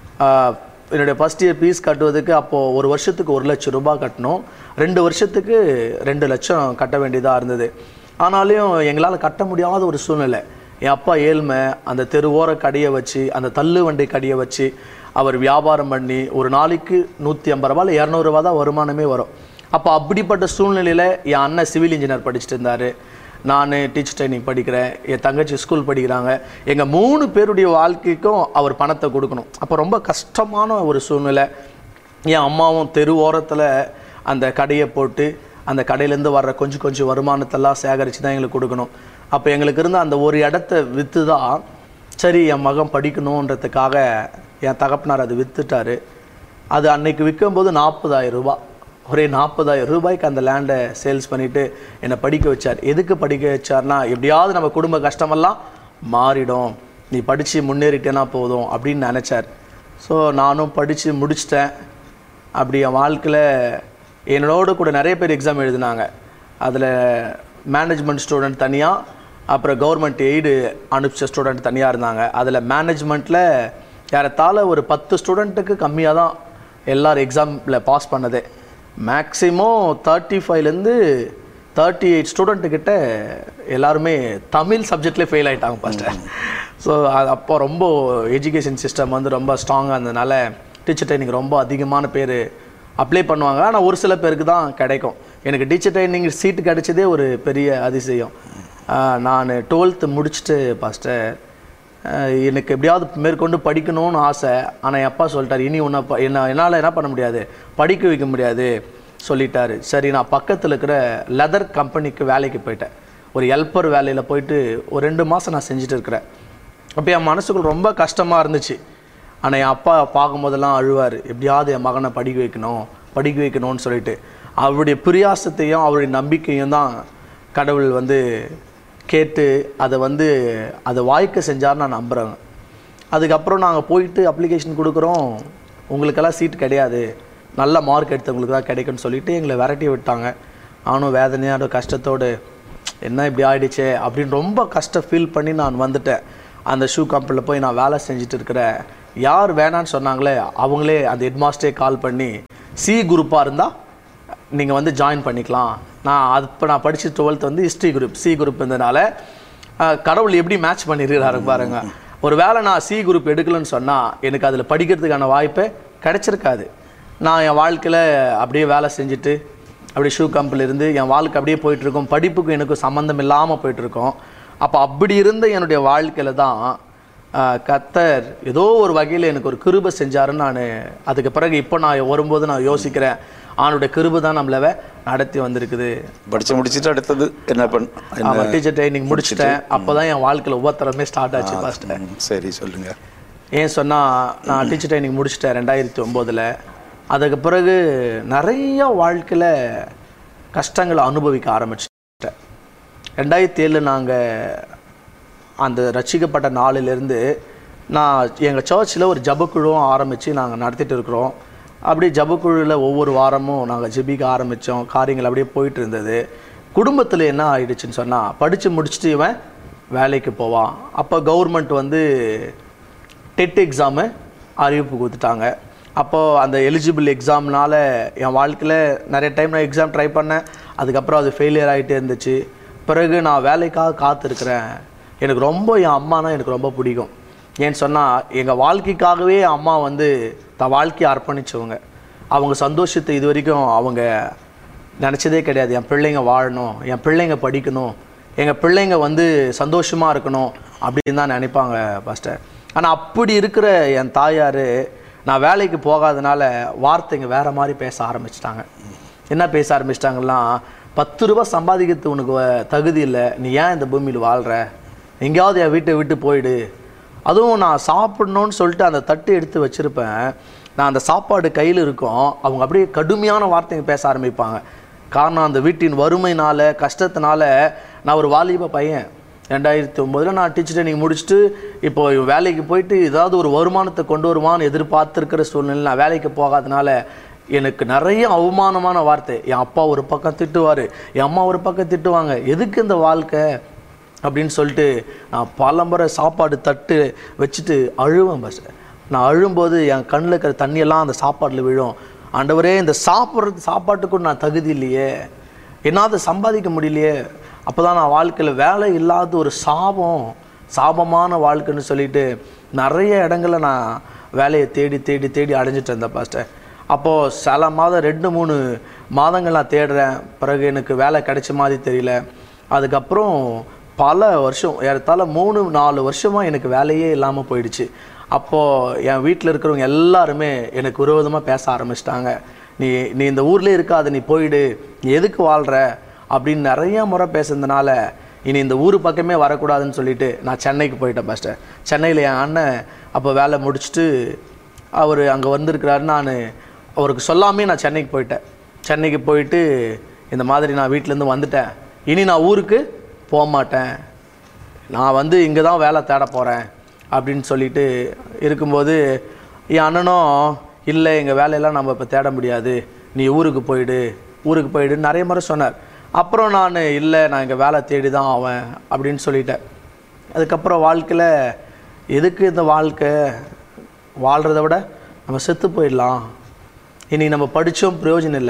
Speaker 1: என்னுடைய ஃபஸ்ட் இயர் ஃபீஸ் கட்டுவதுக்கு அப்போது ஒரு வருஷத்துக்கு ஒரு லட்சம் ரூபாய் கட்டணும், ரெண்டு வருஷத்துக்கு ரெண்டு லட்சம் கட்ட வேண்டியதாக இருந்தது. ஆனாலும் எங்களால் கட்ட முடியாத ஒரு சூழ்நிலை. என் அப்பா ஏழ்மை, அந்த தெருவோர கடையை வச்சு, அந்த தள்ளு வண்டி கடையை வச்சு அவர் வியாபாரம் பண்ணி ஒரு நாளைக்கு நூற்றி ஐம்பது ரூபாயில் இரநூறுவா தான் வருமானமே வரும். அப்போ அப்படிப்பட்ட சூழ்நிலையில் என் அண்ணன் சிவில் இன்ஜினியர் படிச்சுட்டு இருந்தார், நான் டீச்சர் ட்ரைனிங் படிக்கிறேன், என் தங்கச்சி ஸ்கூல் படிக்கிறாங்க. எங்கள் மூணு பேருடைய வாழ்க்கைக்கும் அவர் பணத்தை கொடுக்கணும். அப்போ ரொம்ப கஷ்டமான ஒரு சூழ்நிலை. என் அம்மாவும் தெரு ஓரத்தில் அந்த கடையை போட்டு அந்த கடையிலேருந்து வர்ற கொஞ்சம் கொஞ்சம் வருமானத்தெல்லாம் சேகரித்து தான் எங்களுக்கு கொடுக்கணும். அப்போ எங்களுக்கு இருந்த அந்த ஒரு இடத்த விற்று தான் சரி என் மகன் படிக்கணுன்றதுக்காக என் தகப்பனார் அது விற்றுட்டார். அது அன்னைக்கு விற்கும்போது நாற்பதாயிரம் ரூபாய், ஒரே நாற்பதாயிரம் ரூபாய்க்கு அந்த லேண்டை சேல்ஸ் பண்ணிவிட்டு என்னை படிக்க வச்சார். எதுக்கு படிக்க வச்சார்னா, எப்படியாவது நம்ம குடும்ப கஷ்டமெல்லாம் மாறிடும், நீ படித்து முன்னேறிட்டேன்னா போதும் அப்படின்னு நினச்சார். ஸோ நானும் படித்து முடிச்சிட்டேன். அப்படி என் வாழ்க்கையில் என்னோட கூட நிறைய பேர் எக்ஸாம் எழுதினாங்க. அதில் மேனேஜ்மெண்ட் ஸ்டூடெண்ட் தனியாக, அப்புறம் கவர்மெண்ட் எய்டு அனுப்பிச்ச ஸ்டூடெண்ட் தனியாக இருந்தாங்க. அதில் மேனேஜ்மெண்ட்டில் ஏறத்தாழ ஒரு பத்து ஸ்டூடெண்ட்டுக்கு கம்மியாக தான் எல்லோரும் எக்ஸாமில் பாஸ் பண்ணதே. மேக்ஸிமம் தேர்ட்டி ஃபைவ்லேருந்து தேர்ட்டி எயிட் ஸ்டூடெண்ட்டுக்கிட்ட எல்லாருமே தமிழ் சப்ஜெக்ட்லேயே ஃபெயில் ஆகிட்டாங்க ஃபஸ்ட்டு. ஸோ அது அப்போ ரொம்ப எஜுகேஷன் சிஸ்டம் வந்து ரொம்ப ஸ்ட்ராங்காக இருந்ததுனால டீச்சர் ட்ரைனிங் ரொம்ப அதிகமான பேர் அப்ளை பண்ணுவாங்க. ஆனால் ஒரு சில பேருக்கு தான் கிடைக்கும். எனக்கு டீச்சர் ட்ரைனிங் சீட்டு கிடைச்சதே ஒரு பெரிய அதிசயம். நான் டுவெல்த்து முடிச்சுட்டு ஃபஸ்ட்டு எனக்கு எப்படியாவது மேற்கொண்டு படிக்கணும்னு ஆசை. ஆனால் என் அப்பா சொல்லிட்டார், இனி ஒன்றை என்ன என்னால் என்ன பண்ண முடியாது, படிக்க வைக்க முடியாது சொல்லிட்டாரு. சரி, நான் பக்கத்தில் இருக்கிற லெதர் கம்பெனிக்கு வேலைக்கு போயிட்டேன். ஒரு ஹெல்ப்பர் வேலையில் போயிட்டு ஒரு ரெண்டு மாதம் நான் செஞ்சுட்டு இருக்கிறேன். அப்போ என் மனசுக்குள்ள ரொம்ப கஷ்டமாக இருந்துச்சு. ஆனால் என் அப்பா பார்க்கும்போதெல்லாம் அழுவார், எப்படியாவது என் மகனை படிக்க வைக்கணும் படிக்க வைக்கணும்னு சொல்லிட்டு. அவருடைய பிரியாசத்தையும் அவருடைய நம்பிக்கையும் தான் கடவுள் வந்து கேட்டு அதை வந்து அதை வாய்க்க செஞ்சார் நான் நம்புகிறேங்க. அதுக்கப்புறம் நாங்கள் போயிட்டு அப்ளிகேஷன் கொடுக்குறோம், உங்களுக்கெல்லாம் சீட் கிடையாது, நல்ல மார்க் எடுத்தவங்களுக்கு தான் கிடைக்குன்னு சொல்லிவிட்டு எங்களை விரட்டி விட்டாங்க. நானும் வேதனையோட கஷ்டத்தோடு என்ன இப்படி ஆகிடுச்சே அப்படின்னு ரொம்ப கஷ்டம் ஃபீல் பண்ணி நான் வந்துட்டேன். அந்த ஷூ கம்பெனியில் போய் நான் வேலை செஞ்சுட்டு இருக்கிறேன். யார் வேணான்னு சொன்னாங்களே அவங்களே அந்த ஹெட்மாஸ்டரே கால் பண்ணி சி குரூப்பாக இருந்தால் நீங்கள் வந்து ஜாயின் பண்ணிக்கலாம். நான் அது இப்போ நான் படித்த டுவெல்த் வந்து ஹிஸ்ட்ரி குரூப், சி குரூப் இருந்ததுனால கடவுள் எப்படி மேட்ச் பண்ணியிருக்கிறாரு பாருங்க. ஒரு வேளை நான் சி குரூப் எடுக்கலன்னு சொன்னால் எனக்கு அதில் படிக்கிறதுக்கான வாய்ப்பே கிடச்சிருக்காது. நான் என் வாழ்க்கையில் அப்படியே வேலை செஞ்சுட்டு அப்படியே ஷூ கம்பெனியில் இருந்து என் வாழ்க்கை அப்படியே போயிட்டுருக்கோம். படிப்புக்கும் எனக்கு சம்மந்தம் இல்லாமல் போயிட்டுருக்கோம். அப்போ அப்படி இருந்த என்னுடைய வாழ்க்கையில் தான் கர்த்தர் ஏதோ ஒரு வகையில் எனக்கு ஒரு கிருபை செஞ்சாருன்னு நான் அதுக்கு பிறகு இப்போ நான் வரும்போது நான் யோசிக்கிறேன், அவனுடைய கிருபை தான் நம்மள நடத்தி வந்திருக்குது.
Speaker 2: படித்து முடிச்சுட்டு அடுத்தது என்ன பண்ண?
Speaker 1: டீச்சர் ட்ரைனிங் முடிச்சுட்டேன். அப்போ தான் என் வாழ்க்கையில் ஒவ்வொருத்தரமே ஸ்டார்ட் ஆச்சு ஃபஸ்ட்டு.
Speaker 2: சரி, சொல்லுங்கள்.
Speaker 1: ஏன் சொன்னால் நான் டீச்சர் ட்ரைனிங் முடிச்சுட்டேன் ரெண்டாயிரத்தி ஒம்போதில். அதுக்கு பிறகு நிறைய வாழ்க்கையில் கஷ்டங்களை அனுபவிக்க ஆரம்பிச்சிட்டேன். ரெண்டாயிரத்தி ஏழு நாங்கள் அந்த ரட்சிக்கப்பட்ட நாளிலேருந்து நான் எங்கள் சர்ச்சில் ஒரு ஜபக்குழுவும் ஆரம்பித்து நாங்கள் நடத்திட்டு இருக்கிறோம். அப்படியே ஜபக்குழுவில் ஒவ்வொரு வாரமும் நாங்கள் ஜெபிக்க ஆரம்பித்தோம். காரியங்கள் அப்படியே போயிட்டு இருந்தது. குடும்பத்தில் என்ன ஆயிடுச்சுன்னு சொன்னால், படித்து முடிச்சுட்டு இவன் வேலைக்கு போவான். அப்போ கவர்மெண்ட் வந்து டெட் எக்ஸாமு அறிவிப்பு கொடுத்துட்டாங்க. அப்போது அந்த எலிஜிபிள் எக்ஸாம்னால் என் வாழ்க்கையில் நிறைய டைம் நான் எக்ஸாம் ட்ரை பண்ணேன். அதுக்கப்புறம் அது ஃபெயிலியர் ஆகிட்டே இருந்துச்சு. பிறகு நான் வேலைக்காக காத்திருக்கிறேன். எனக்கு ரொம்ப என் அம்மானா எனக்கு ரொம்ப பிடிக்கும். ஏன்னு சொன்னால் எங்கள் வாழ்க்கைக்காகவே என் அம்மா வந்து தன் வாழ்க்கையை அர்ப்பணித்தவங்க. அவங்க சந்தோஷத்தை இது வரைக்கும் அவங்க நினச்சதே கிடையாது. என் பிள்ளைங்க வாழணும், என் பிள்ளைங்க படிக்கணும், எங்கள் பிள்ளைங்க வந்து சந்தோஷமாக இருக்கணும் அப்படின்னு தான் நினைப்பாங்க ஃபஸ்ட்டு. ஆனால் அப்படி இருக்கிற என் தாயார் நான் வேலைக்கு போகாதனால வார்த்தைங்க வேறு மாதிரி பேச ஆரம்பிச்சிட்டாங்க. என்ன பேச ஆரம்பிச்சிட்டாங்கன்னா, பத்து ரூபா சம்பாதிக்கிறது உனக்கு தகுதி இல்லை, நீ ஏன் இந்த பூமியில் வாழ்கிற, எங்கேயாவது என் வீட்டை விட்டு போயிடு. அதுவும் நான் சாப்பிடணும்னு சொல்லிட்டு அந்த தட்டு எடுத்து வச்சுருப்பேன். நான் அந்த சாப்பாடு கையில் இருக்கும், அவங்க அப்படியே கடுமையான வார்த்தைங்க பேச ஆரம்பிப்பாங்க. காரணம் அந்த வீட்டின் வறுமையினால் கஷ்டத்தினால. நான் ஒரு வாலிப பையன். ரெண்டாயிரத்தி ஒம்போதில் நான் டீச்சர் ட்ரைனிங் முடிச்சுட்டு இப்போ வேலைக்கு போயிட்டு ஏதாவது ஒரு வருமானத்தை கொண்டு வருவான்னு எதிர்பார்த்துருக்கிற சூழ்நிலை நான் வேலைக்கு போகாதனால எனக்கு நிறைய அவமானமான வார்த்தை. என் அப்பா ஒரு பக்கம் திட்டுவார், என் அம்மா ஒரு பக்கம் திட்டுவாங்க. எதுக்கு இந்த வாழ்க்கை அப்படின்னு சொல்லிட்டு நான் பலம்பரை சாப்பாடு தட்டு வச்சுட்டு அழுவேன். பஸ் நான் அழும்போது என் கண்ணில் இருக்கிற தண்ணியெல்லாம் அந்த சாப்பாட்டில் விழும். ஆண்டவரே, இந்த சாப்பிட்றது சாப்பாட்டுக்கும் நான் தகுதி இல்லையே, என்னால் சம்பாதிக்க முடியலையே. அப்போ தான் நான் வாழ்க்கையில் வேலை இல்லாத ஒரு சாபம் சாபமான வாழ்க்கைன்னு சொல்லிட்டு நிறைய இடங்களில் நான் வேலையை தேடி தேடி தேடி அடைஞ்சிட்டு இருந்தேன் பாஸ்டர். அப்போது சில மாதம் ரெண்டு மூணு மாதங்கள் நான் தேடுறேன். பிறகு எனக்கு வேலை கிடைச்ச மாதிரி தெரியல. அதுக்கப்புறம் பல வருஷம், ஏறத்தாழ மூணு நாலு வருஷமாக எனக்கு வேலையே இல்லாமல் போயிடுச்சு. அப்போது என் வீட்டில் இருக்கிறவங்க எல்லாருமே எனக்கு விரோதமாக பேச ஆரம்பிச்சிட்டாங்க. நீ நீ இந்த ஊர்லேயே இருக்காது, நீ போயிடு, நீ எதுக்கு வாழ்கிற அப்படின்னு நிறையா முறை பேசுனதுனால இனி இந்த ஊர் பக்கமே வரக்கூடாதுன்னு சொல்லிட்டு நான் சென்னைக்கு போயிட்டேன் பாஸ்டர். சென்னையில் என் அண்ணன் அப்போ வேலை முடிச்சுட்டு அவர் அங்கே வந்திருக்கிறாரு. நான் அவருக்கு சொல்லாமே நான் சென்னைக்கு போயிட்டேன். சென்னைக்கு போயிட்டு இந்த மாதிரி நான் வீட்டிலேருந்து வந்துட்டேன், இனி நான் ஊருக்கு போக மாட்டேன், நான் வந்து இங்கே தான் வேலை தேட போகிறேன் அப்படின்னு சொல்லிட்டு இருக்கும்போது என் அண்ணனும் இல்லை, எங்கள் வேலையெல்லாம் நம்ம இப்போ தேட முடியாது, நீ ஊருக்கு போயிடு ஊருக்கு போயிடுன்னு நிறைய முறை சொன்னார். அப்புறம் நான் இல்லை, நான் இங்கே வேலை தேடி தான் ஆவேன் அப்படின்னு சொல்லிட்டேன். அதுக்கப்புறம் வாழ்க்கையில் எதுக்கு இந்த வாழ்க்கை, வாழ்கிறத விட நம்ம செத்து போயிடலாம், இனி நம்ம படித்தோம் பிரயோஜனம் இல்லை,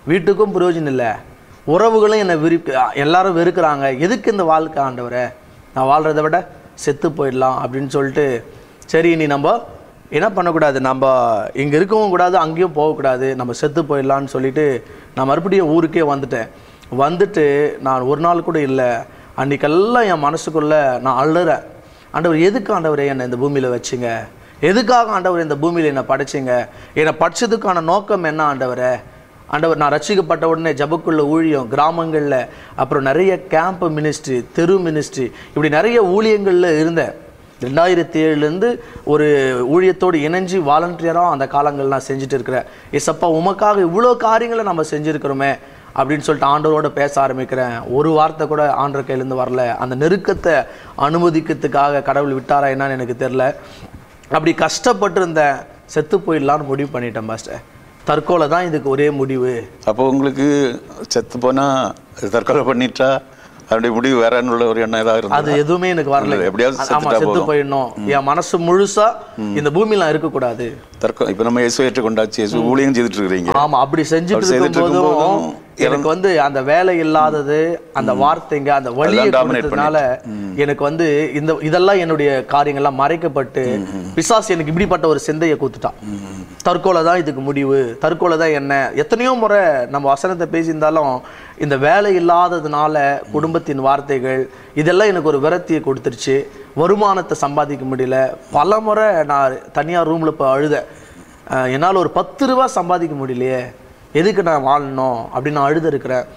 Speaker 1: வீட்டுக்கும் பிரயோஜனம் இல்லை, உறவுகளும் என்னை விருப்பி எல்லாரும் வெறுக்கிறாங்க, எதுக்கு இந்த வாழ்க்கை ஆண்டவரே, நான் வாழ்கிறத விட செத்து போயிடலாம் அப்படின்னு சொல்லிட்டு, சரி நீ நம்ம என்ன பண்ணக்கூடாது, நம்ம இங்கே இருக்கவும் கூடாது, அங்கேயும் போகக்கூடாது, நம்ம செத்து போயிடலான்னு சொல்லிட்டு நான் மறுபடியும் ஊருக்கே வந்துட்டேன். வந்துட்டு நான் ஒரு நாள் கூட இல்லை, அன்றைக்கெல்லாம் என் மனசுக்குள்ளே நான் அழுறேன். ஆண்டவர் எதுக்கு ஆண்டவரே என்னை இந்த பூமியில் வச்சிங்க, எதுக்காக ஆண்டவர் இந்த பூமியில் என்னை படைச்சிங்க, என்னை படித்ததுக்கான நோக்கம் என்ன ஆண்டவரே. ஆண்டவர் நான் ரட்சிக்கப்பட்ட உடனே ஜபக்குள்ள ஊழியம், கிராமங்களில், அப்புறம் நிறைய கேம்ப் மினிஸ்ட்ரி, தெரு மினிஸ்ட்ரி, இப்படி நிறைய ஊழியங்களில் இருந்தேன். ரெண்டாயிரத்தி ஏழுலேருந்து ஒரு ஊழியத்தோடு இணைஞ்சி வாலண்டியராக அந்த காலங்கள்லாம் செஞ்சுட்டு இருக்கிறேன். ஏசப்பா உமக்காக இவ்வளோ காரியங்களை நம்ம செஞ்சுருக்கிறோமே அப்படின்னு சொல்லிட்டு ஆண்டவரோட பேச ஆரம்பிக்கிறேன். ஒரு வார்த்தை கூட ஆண்டவர் கையிலேருந்து வரல. அந்த நெருக்கத்தை அனுமதிக்கிறதுக்காக கடவுள் விட்டாரா என்னன்னு எனக்கு தெரில. அப்படி கஷ்டப்பட்டு இருந்தேன், செத்து போயிடலான்னு முடிவு பண்ணிட்டேன் பாஸ்டர். தற்கொலை தான் இதுக்கு ஒரே முடிவு.
Speaker 2: அப்போ உங்களுக்கு செத்து போனால் தற்கொலை பண்ணிட்டா அதனுடைய முடிவு வேறன்னு உள்ள ஒரு எண்ணம் ஏதாவது இருந்தது?
Speaker 1: அது எதுவுமே எனக்கு வரல.
Speaker 2: எப்படியாவது
Speaker 1: ஆமா, செத்து போயிடணும், என் மனசு முழுசா இந்த பூமியில இருக்கக்கூடாது.
Speaker 2: தற்கொலை இப்ப நம்ம இயேசு ஏற்றுக்கொண்டாச்சு, இயேசு ஊழியம் செய்துட்டு இருக்கிறீங்க.
Speaker 1: ஆமா, அப்படி செஞ்சுட்டு இருக்கும்போதும் எனக்கு வந்து அந்த வேலை இல்லாதது, அந்த வார்த்தைங்க, அந்த வழியை கொடுத்ததுனால எனக்கு வந்து இந்த இதெல்லாம் என்னுடைய காரியங்கள்லாம் மறைக்கப்பட்டு பிசாசு எனக்கு இப்படிப்பட்ட ஒரு சிந்தையை கொடுத்துட்டான். தற்கொலை தான் இதுக்கு முடிவு, தற்கொலை தான் என்ன. எத்தனையோ முறை நம்ம வசனத்தை பேசியிருந்தாலும் இந்த வேலை இல்லாததுனால குடும்பத்தின் வார்த்தைகள் இதெல்லாம் எனக்கு ஒரு விரக்தியை கொடுத்துருச்சு. வருமானத்தை சம்பாதிக்க முடியல. பல முறை நான் தனியார் ரூமில் இப்போ அழுத, என்னால் ஒரு பத்து ரூபா சம்பாதிக்க முடியலையே, எதுக்கு நான் வாழணும் அப்படின்னு நான் அழுத இருக்கிறேன்.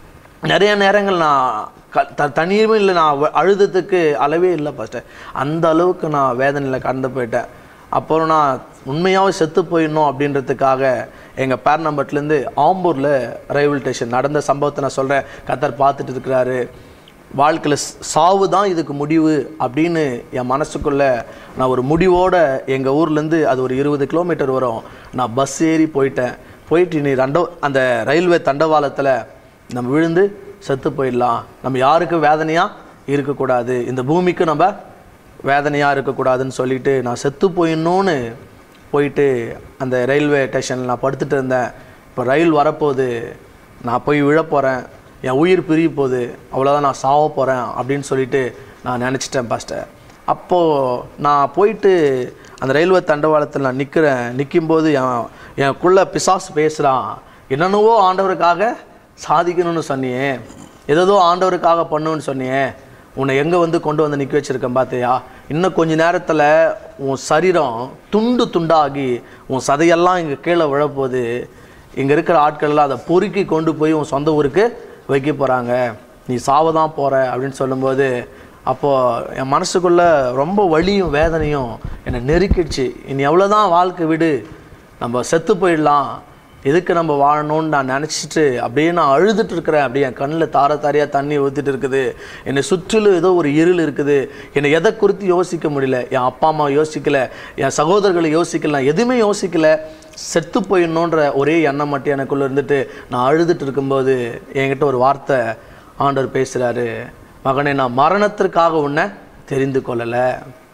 Speaker 1: நிறைய நேரங்கள் நான் க தனியுமே இல்லை, நான் அழுதத்துக்கு அளவே இல்லை ஃபஸ்ட்டு. அந்த அளவுக்கு நான் வேதனையில் கடந்து போயிட்டேன். அப்புறம் நான் உண்மையாகவே செத்து போயிடணும் அப்படின்றதுக்காக எங்கள் பேர்னம்பட்லேருந்து ஆம்பூரில் ரயில்வே ஸ்டேஷன் நடந்த சம்பவத்தை நான் சொல்கிறேன். கத்தர் பார்த்துட்டு இருக்கிறாரு. வாழ்க்கையில் சாவு தான் இதுக்கு முடிவு அப்படின்னு என் மனசுக்குள்ளே நான் ஒரு முடிவோடு எங்கள் ஊர்லேருந்து அது ஒரு இருபது கிலோமீட்டர் வரும். நான் பஸ் ஏறி போயிட்டேன். போயிட்டு நீ ரெண்டோ அந்த ரயில்வே தண்டவாளத்தில் நம்ம விழுந்து செத்து போயிடலாம், நம்ம யாருக்கும் வேதனையாக இருக்கக்கூடாது, இந்த பூமிக்கு நம்ம வேதனையாக இருக்கக்கூடாதுன்னு சொல்லிட்டு நான் செத்து போயிடணுன்னு போயிட்டு அந்த ரயில்வே ஸ்டேஷனில் நான் படுத்துட்டு இருந்தேன். இப்போ ரயில் வரப்போகுது, நான் போய் விழப்போகிறேன், என் உயிர் பிரிய போகுது, அவ்வளோதான், நான் சாவ போகிறேன் அப்படின்னு சொல்லிட்டு நான் நினச்சிட்டேன் பாஸ்டர். அப்போது நான் போயிட்டு அந்த ரயில்வே தண்டவாளத்தில் நான் நிற்கிறேன். நிற்கும்போது என் எனக்குள்ளே பிசாசு பேசுகிறான். என்னென்னவோ ஆண்டவருக்காக சாதிக்கணும்னு சொன்னியே, ஏதோ ஆண்டவருக்காக பண்ணுன்னு சொன்னியே, உன்னை எங்கே வந்து கொண்டு வந்து நிற்க வச்சுருக்கேன் பார்த்தியா, இன்னும் கொஞ்ச நேரத்தில் உன் சரீரம் துண்டு துண்டாகி உன் சதையெல்லாம் இங்கே கீழே விழப்போகுது, இங்கே இருக்கிற ஆட்கள்லாம் அதை பொறுக்கி கொண்டு போய் உன் சொந்த ஊருக்கு வைக்க போகிறாங்க, நீ சாவதான் போகிற அப்படின்னு சொல்லும்போது, அப்போது என் மனசுக்குள்ளே ரொம்ப வலியும் வேதனையும் என்னை நெருக்கிடுச்சு. இனி எவ்வளோதான் வாழ்க்கை, விடு, நம்ம செத்து போயிடலாம், எதுக்கு நம்ம வாழணும்னு நான் நினச்சிட்டு அப்படியே நான் அழுதுட்டு இருக்கிறேன். அப்படியே என் கண்ணில் தார தாரையாக தண்ணி ஊற்றிட்டு இருக்குது. என்னை சுற்றிலும் ஏதோ ஒரு இருள் இருக்குது. என்னை எதை குறித்து யோசிக்க முடியல. என் அப்பா அம்மா யோசிக்கலை, என் சகோதரர்களை யோசிக்கல, நான் எதுவுமே யோசிக்கலை. செத்து போயிடணுன்ற ஒரே எண்ணம் மட்டும் எனக்குள்ளே இருந்துட்டு நான் அழுதுட்டு இருக்கும்போது என்கிட்ட ஒரு வார்த்தை ஆண்டவர் பேசுகிறாரு. மகனே, நான் மரணத்திற்காக உன்னை தெரிந்து கொள்ளலை,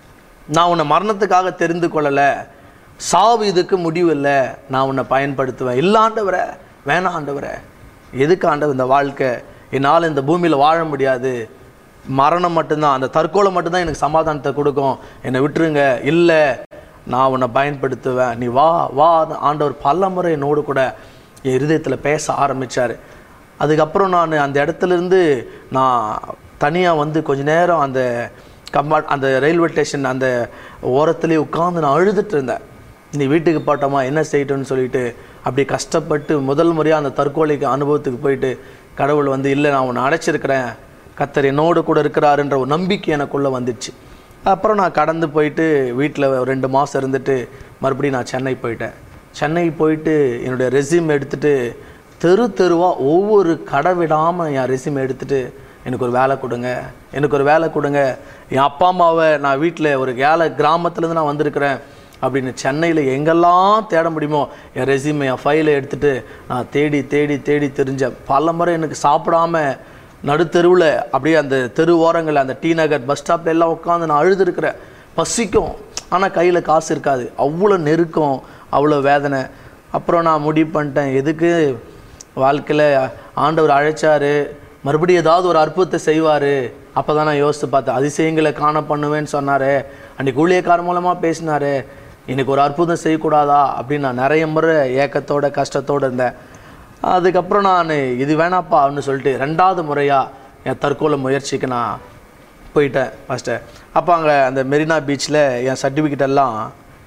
Speaker 1: நான் உன்னை மரணத்துக்காக தெரிந்து கொள்ளலை, சாவு இதுக்கு முடிவு இல்லை, நான் உன்னை பயன்படுத்துவேன். இல்லை ஆண்டவரே, வேணாம் ஆண்டவரே, எதுக்கு ஆண்டவர் இந்த வாழ்க்கை, என்னால் இந்த பூமியில் வாழ முடியாது, மரணம் மட்டும்தான், அந்த தற்கொலை மட்டும்தான் எனக்கு சமாதானத்தை கொடுக்கும், என்னை விட்டுருங்க, இல்லை நான் உன்னை பயன்படுத்துவேன், நீ வா வா. ஆண்டவர் பல முறை என்னோடு கூட என் இருதயத்தில் பேச ஆரம்பித்தார். அதுக்கப்புறம் நான் அந்த இடத்துலேருந்து நான் தனியாக வந்து கொஞ்ச நேரம் அந்த கம்பா அந்த ரயில்வே ஸ்டேஷன் அந்த ஓரத்துலேயே உட்காந்து நான் அழுதுட்டு இருந்தேன். நீ வீட்டுக்கு போட்டோமா, என்ன செய்யட்டும்னு சொல்லிட்டு அப்படி கஷ்டப்பட்டு முதல் முறையாக அந்த தற்கொலைக்கு அனுபவத்துக்கு போயிட்டு கடவுள் வந்து, இல்லை நான் உன்னை அடைச்சிருக்கிறேன், கர்த்தர் என்னோடு கூட இருக்கிறாருன்ற ஒரு நம்பிக்கை எனக்குள்ளே வந்துடுச்சு. அப்புறம் நான் கடந்து போயிட்டு வீட்டில் ரெண்டு மாதம் இருந்துட்டு மறுபடியும் நான் சென்னை போயிட்டேன். சென்னை போயிட்டு என்னுடைய ரெஸ்யூம் எடுத்துகிட்டு தெரு தெருவாக ஒவ்வொரு கடை விடாமல் என் ரெஸ்யூம் எடுத்துகிட்டு, எனக்கு ஒரு வேலை கொடுங்க, எனக்கு ஒரு வேலை கொடுங்க, என் அப்பா அம்மாவை நான் வீட்டில் ஒரு ஏழை கிராமத்துலேருந்து நான் வந்திருக்கிறேன் அப்படின்னு சென்னையில் எங்கெல்லாம் தேட முடியுமோ என் ரெஸ்யூமை என் ஃபைலை எடுத்துகிட்டு நான் தேடி தேடி தேடி தெரிஞ்சேன். பல முறை எனக்கு சாப்பிடாம நடுத்தெருவில் அப்படியே அந்த தெரு ஓரங்களில் அந்த டி நகர் பஸ் ஸ்டாப்பில் எல்லாம் உட்காந்து நான் அழுதுருக்கிறேன். பசிக்கும், ஆனால் கையில் காசு இருக்காது, அவ்வளோ நெருக்கம், அவ்வளோ வேதனை. அப்புறம் நான் முடிவு பண்ணிட்டேன், எதுக்கு வாழ்க்கையில் ஆண்டவர் அழைச்சார், மறுபடியும் ஏதாவது ஒரு அற்புதத்தை செய்வார். அப்போ தான் நான் யோசித்து பார்த்தேன், அதிசயங்களை காண பண்ணுவேன்னு சொன்னார், அன்றைக்கி ஊழியக்காரர் மூலமாக பேசினார், எனக்கு ஒரு அற்புதம் செய்யக்கூடாதா அப்படின்னு நான் நிறைய முறை ஏக்கத்தோட கஷ்டத்தோடு இருந்தேன். அதுக்கப்புறம் நான் இது வேணாப்பா அப்படின்னு சொல்லிட்டு ரெண்டாவது முறையாக என் தற்கொலை முயற்சிக்கு நான் போயிட்டேன் ஃபஸ்ட்டு. அப்போ அங்கே அந்த மெரினா பீச்சில் என் சர்டிஃபிகேட் எல்லாம்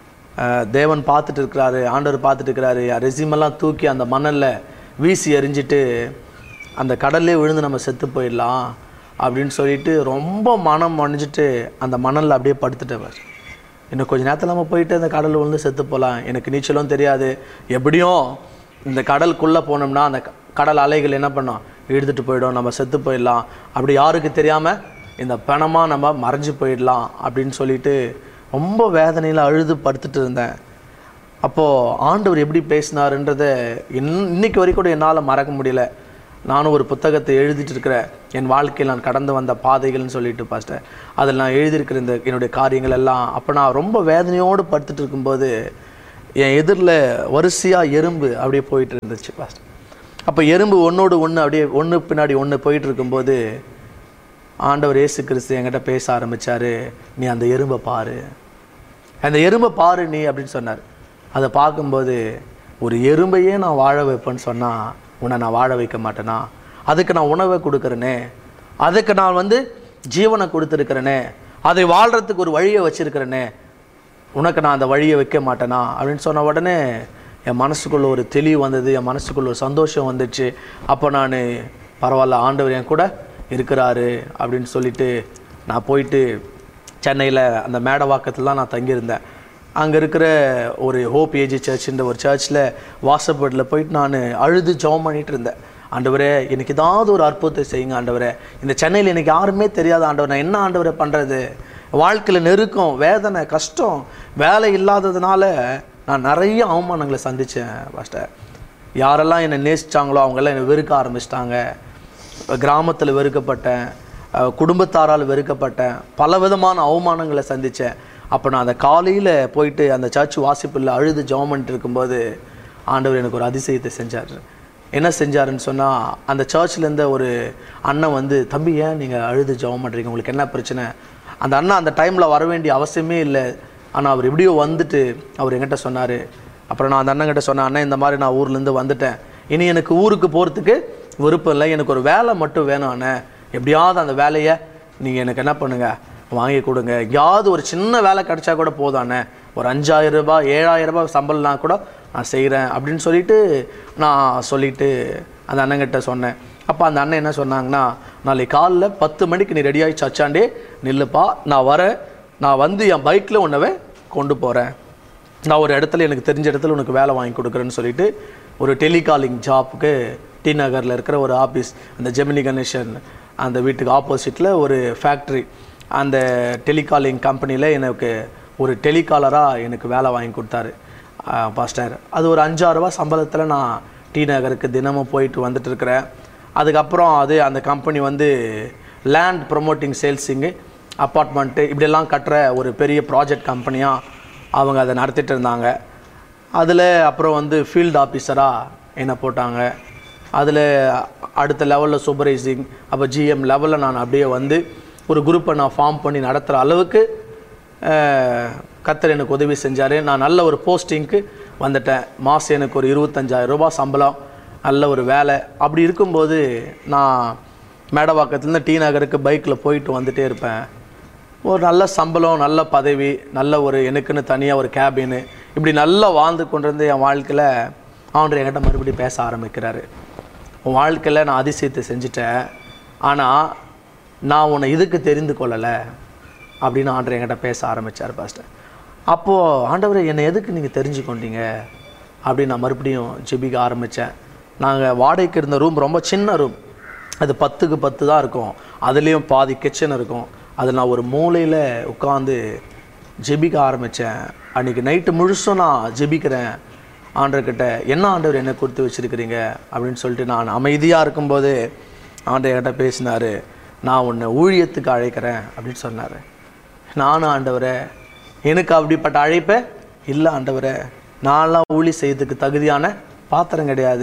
Speaker 1: தேவன் பார்த்துட்டு இருக்கிறாரு, ஆண்டவர் பார்த்துட்டு இருக்கிறாரு. என் ரெசியூமெல்லாம் தூக்கி அந்த மணலில் வீசி எறிஞ்சிட்டு அந்த கடல்லே விழுந்து நம்ம செத்து போயிடலாம் அப்படின்னு சொல்லிட்டு ரொம்ப மனம் அணிஞ்சிட்டு அந்த மணலில் அப்படியே படுத்துட்டவர். இன்னும் கொஞ்சம் நேரத்தில் நம்ம போயிட்டு அந்த கடல் விழுந்து செத்து போகலாம், எனக்கு நீச்சலும் தெரியாது, எப்படியும் இந்த கடலுக்குள்ளே போனோம்னா அந்த கடல் அலைகள் என்ன பண்ணோம், இழுத்துட்டு போயிடும், நம்ம செத்து போயிடலாம், அப்படி யாருக்கு தெரியாமல் இந்த பணமாக நம்ம மறைஞ்சு போயிடலாம் அப்படின்னு சொல்லிட்டு ரொம்ப வேதனையில் அழுது படுத்துட்டு இருந்தேன். அப்போது ஆண்டவர் எப்படி பேசினாருன்றதை இன் இன்னைக்கு வரைக்கும் கூட என்னால் மறக்க முடியல. நானும் ஒரு புத்தகத்தை எழுதிட்டு இருக்கிறேன், என் வாழ்க்கையில் நான் கடந்து வந்த பாதைகள்னு சொல்லிட்டு பாஸ்டர், அதில் நான் எழுதியிருக்கிற இந்த என்னுடைய காரியங்கள் எல்லாம். அப்போ நான் ரொம்ப வேதனையோடு படுத்துட்டு இருக்கும்போது என் எதிரில் வரிசையாக எறும்பு அப்படியே போயிட்டு இருந்துச்சு பாஸ்டர். அப்போ எறும்பு ஒன்றோடு ஒன்று அப்படியே ஒன்று பின்னாடி ஒன்று போயிட்டு இருக்கும்போது ஆண்டவர் இயேசு கிறிஸ்து என்கிட்ட பேச ஆரம்பித்தார், நீ அந்த எறும்பை பாரு, அந்த எறும்பை பாரு நீ அப்படின்னு சொன்னார். அதை பார்க்கும்போது ஒரு எறும்பையே நான் வாழ வைப்பேன்னு சொன்னால் உன்னை நான் வாழ வைக்க மாட்டேனா? அதுக்கு நான் உணவை கொடுக்குறேனே, அதுக்கு நான் வந்து ஜீவனை கொடுத்துருக்கிறேனே, அதை வாழ்கிறதுக்கு ஒரு வழியை வச்சுருக்கிறேனே, உனக்கு நான் அந்த வழியை வைக்க மாட்டேனா அப்படின்னு சொன்ன உடனே என் மனசுக்குள்ளே ஒரு தெளிவு வந்தது, என் மனசுக்குள்ளே ஒரு சந்தோஷம் வந்துச்சு. அப்போ நான் பரவாயில்ல, ஆண்டவர் என் கூட இருக்கிறாரு அப்படின்னு சொல்லிட்டு நான் போயிட்டு சென்னையில் அந்த மேடவாக்கத்தில் தான் நான் தங்கியிருந்தேன். அங்கே இருக்கிற ஒரு ஹோப் ஏஜி சர்ச்சுன்ற ஒரு சர்ச்சில் வாசப்படில் போயிட்டு நான் அழுது ஜெபம் பண்ணிகிட்டு இருந்தேன். ஆண்டவரே எனக்கு ஏதாவது ஒரு அற்புதத்தை செய்யுங்க ஆண்டவரே, இந்த சென்னையில் எனக்கு யாருமே தெரியாத ஆண்டவர், நான் என்ன ஆண்டவரை பண்ணுறது, வாழ்க்கையில் நெருக்கம், வேதனை, கஷ்டம், வேலை இல்லாததுனால நான் நிறைய அவமானங்களை சந்தித்தேன் பாஸ்டர். யாரெல்லாம் என்னை நேசித்தாங்களோ அவங்கெல்லாம் என்னை வெறுக்க ஆரம்பிச்சிட்டாங்க. கிராமத்தில் வெறுக்கப்பட்டேன், குடும்பத்தாரால் வெறுக்கப்பட்டேன், பல விதமான அவமானங்களை சந்தித்தேன். அப்போ நான் அந்த காலையில் போயிட்டு அந்த சர்ச் வாசிப்பில் அழுது ஜெபம் பண்ணிட்டு இருக்கும்போது ஆண்டவர் எனக்கு ஒரு அதிசயத்தை செஞ்சார். என்ன செஞ்சாருன்னு சொன்னால், அந்த சர்ச்சிலேருந்து ஒரு அண்ணன் வந்து, தம்பி ஏன் நீங்கள் அழுது ஜெபம் பண்ணுறீங்க, உங்களுக்கு என்ன பிரச்சனை? அந்த அண்ணன் அந்த டைமில் வர வேண்டிய அவசியமே இல்லை, ஆனால் அவர் எப்படியோ வந்துட்டு அவர் என்கிட்ட சொன்னார். அப்புறம் நான் அந்த அண்ணன்கிட்ட சொன்னேன், அண்ணன் இந்த மாதிரி நான் ஊர்லேருந்து வந்துட்டேன், இனி எனக்கு ஊருக்கு போகிறதுக்கு விருப்பம் இல்லை, எனக்கு ஒரு வேலை மட்டும் வேணும் அண்ணன், எப்படியாவது அந்த வேலையை நீங்கள் எனக்கு என்ன பண்ணுங்கள், வாங்கி கொடுங்க, எங்கேயாவது ஒரு சின்ன வேலை கிடச்சா கூட போதானே, ஒரு அஞ்சாயிரம் ரூபாய் ஏழாயிரம் ரூபாய் சம்பளம்னா கூட நான் செய்கிறேன் அப்படின்னு சொல்லிட்டு நான் சொல்லிவிட்டு அந்த அண்ணங்கிட்ட சொன்னேன். அப்போ அந்த அண்ணன் என்ன சொன்னாங்கன்னா, நாளைக்கு காலையில் பத்து மணிக்கு நீ ரெடியாகி சர்ச்சாண்டே நில்லுப்பா, நான் வரேன், நான் வந்து என் பைக்கில் உன்னவே கொண்டு போகிறேன், நான் ஒரு இடத்துல எனக்கு தெரிஞ்ச இடத்துல உனக்கு வேலை வாங்கி கொடுக்குறேன்னு சொல்லிட்டு ஒரு டெலிகாலிங் ஜாப்புக்கு டி நகரில் இருக்கிற ஒரு ஆஃபீஸ், அந்த ஜெமினி கணேசன் அந்த வீட்டுக்கு ஆப்போசிட்டில் ஒரு ஃபேக்ட்ரி, அந்த டெலிகாலிங் கம்பெனியில் எனக்கு ஒரு டெலிகாலராக எனக்கு வேலை வாங்கி கொடுத்தாரு பாஸ்டர். அது ஒரு அஞ்சாயிரரூபா சம்பளத்தில் நான் டி நகருக்கு தினமும் போயிட்டு வந்துட்டு இருக்கிறேன். அதுக்கப்புறம் அது அந்த கம்பெனி வந்து லேண்ட் ப்ரொமோட்டிங் சேல்ஸிங்கு அப்பார்ட்மெண்ட்டு இப்படியெல்லாம் கட்டுற ஒரு பெரிய ப்ராஜெக்ட் கம்பெனியாக அவங்க அதை நடத்திட்டு இருந்தாங்க. அதில் அப்புறம் வந்து ஃபீல்டு ஆஃபீஸராக என்னை போட்டாங்க. அதில் அடுத்த லெவலில் சூப்பர்வைசிங், அப்போ ஜிஎம் லெவலில் நான் அப்படியே வந்து ஒரு குரூப்பை நான் ஃபார்ம் பண்ணி நடத்துகிற அளவுக்கு கர்த்தர் எனக்கு உதவி செஞ்சார். நான் நல்ல ஒரு போஸ்டிங்க்கு வந்துட்டேன். மாதம் எனக்கு ஒரு இருபத்தஞ்சாயிரம் ரூபாய் சம்பளம், நல்ல ஒரு வேலை. அப்படி இருக்கும்போது நான் மேடவாக்கத்துலேருந்து டி நகருக்கு பைக்கில் போயிட்டு வந்துகிட்டே இருப்பேன். ஒரு நல்ல சம்பளம், நல்ல பதவி, நல்ல ஒரு எனக்குன்னு தனியாக ஒரு கேபின்னு, இப்படி நல்லா வாழ்ந்து கொண்டிருந்து என் வாழ்க்கையில் ஆண்டவர் என்கிட்ட மறுபடியும் பேச ஆரம்பிக்கிறாரு. உன் வாழ்க்கையில் நான் அதிசயத்தை செஞ்சுட்டேன், ஆனால் நான் உன்னை இதுக்கு தெரிந்து கொள்ளலை அப்படின்னு ஆண்டவர் என்கிட்ட பேச ஆரம்பித்தார் பாஸ்டர். அப்போது ஆண்டவரை என்னை எதுக்கு நீங்கள் தெரிஞ்சு கொண்டீங்க அப்படின்னு நான் மறுபடியும் ஜெபிக்க ஆரம்பித்தேன். நாங்கள் வாடகைக்கு இருந்த ரூம் ரொம்ப சின்ன ரூம், அது பத்துக்கு பத்து தான் இருக்கும், அதுலேயும் பாதி கிச்சன் இருக்கும். அதில் நான் ஒரு மூலையில் உட்காந்து ஜெபிக்க ஆரம்பித்தேன். அன்றைக்கி நைட்டு முழுசும் நான் ஜெபிக்கிறேன் ஆண்டவர்கிட்ட, என்ன ஆண்டவர் என்ன கொடுத்து வச்சுருக்கிறீங்க அப்படின்னு சொல்லிட்டு நான் அமைதியாக இருக்கும்போது ஆண்டவர் என்கிட்ட பேசினார், நான் உன்னை ஊழியத்துக்கு அழைக்கிறேன் அப்படின்னு சொன்னார். நானும் ஆண்டவரே எனக்கு அப்படிப்பட்ட அழைப்பை இல்லை ஆண்டவரே, நான்லாம் ஊழி செய்யறதுக்கு தகுதியான பாத்திரம் கிடையாது,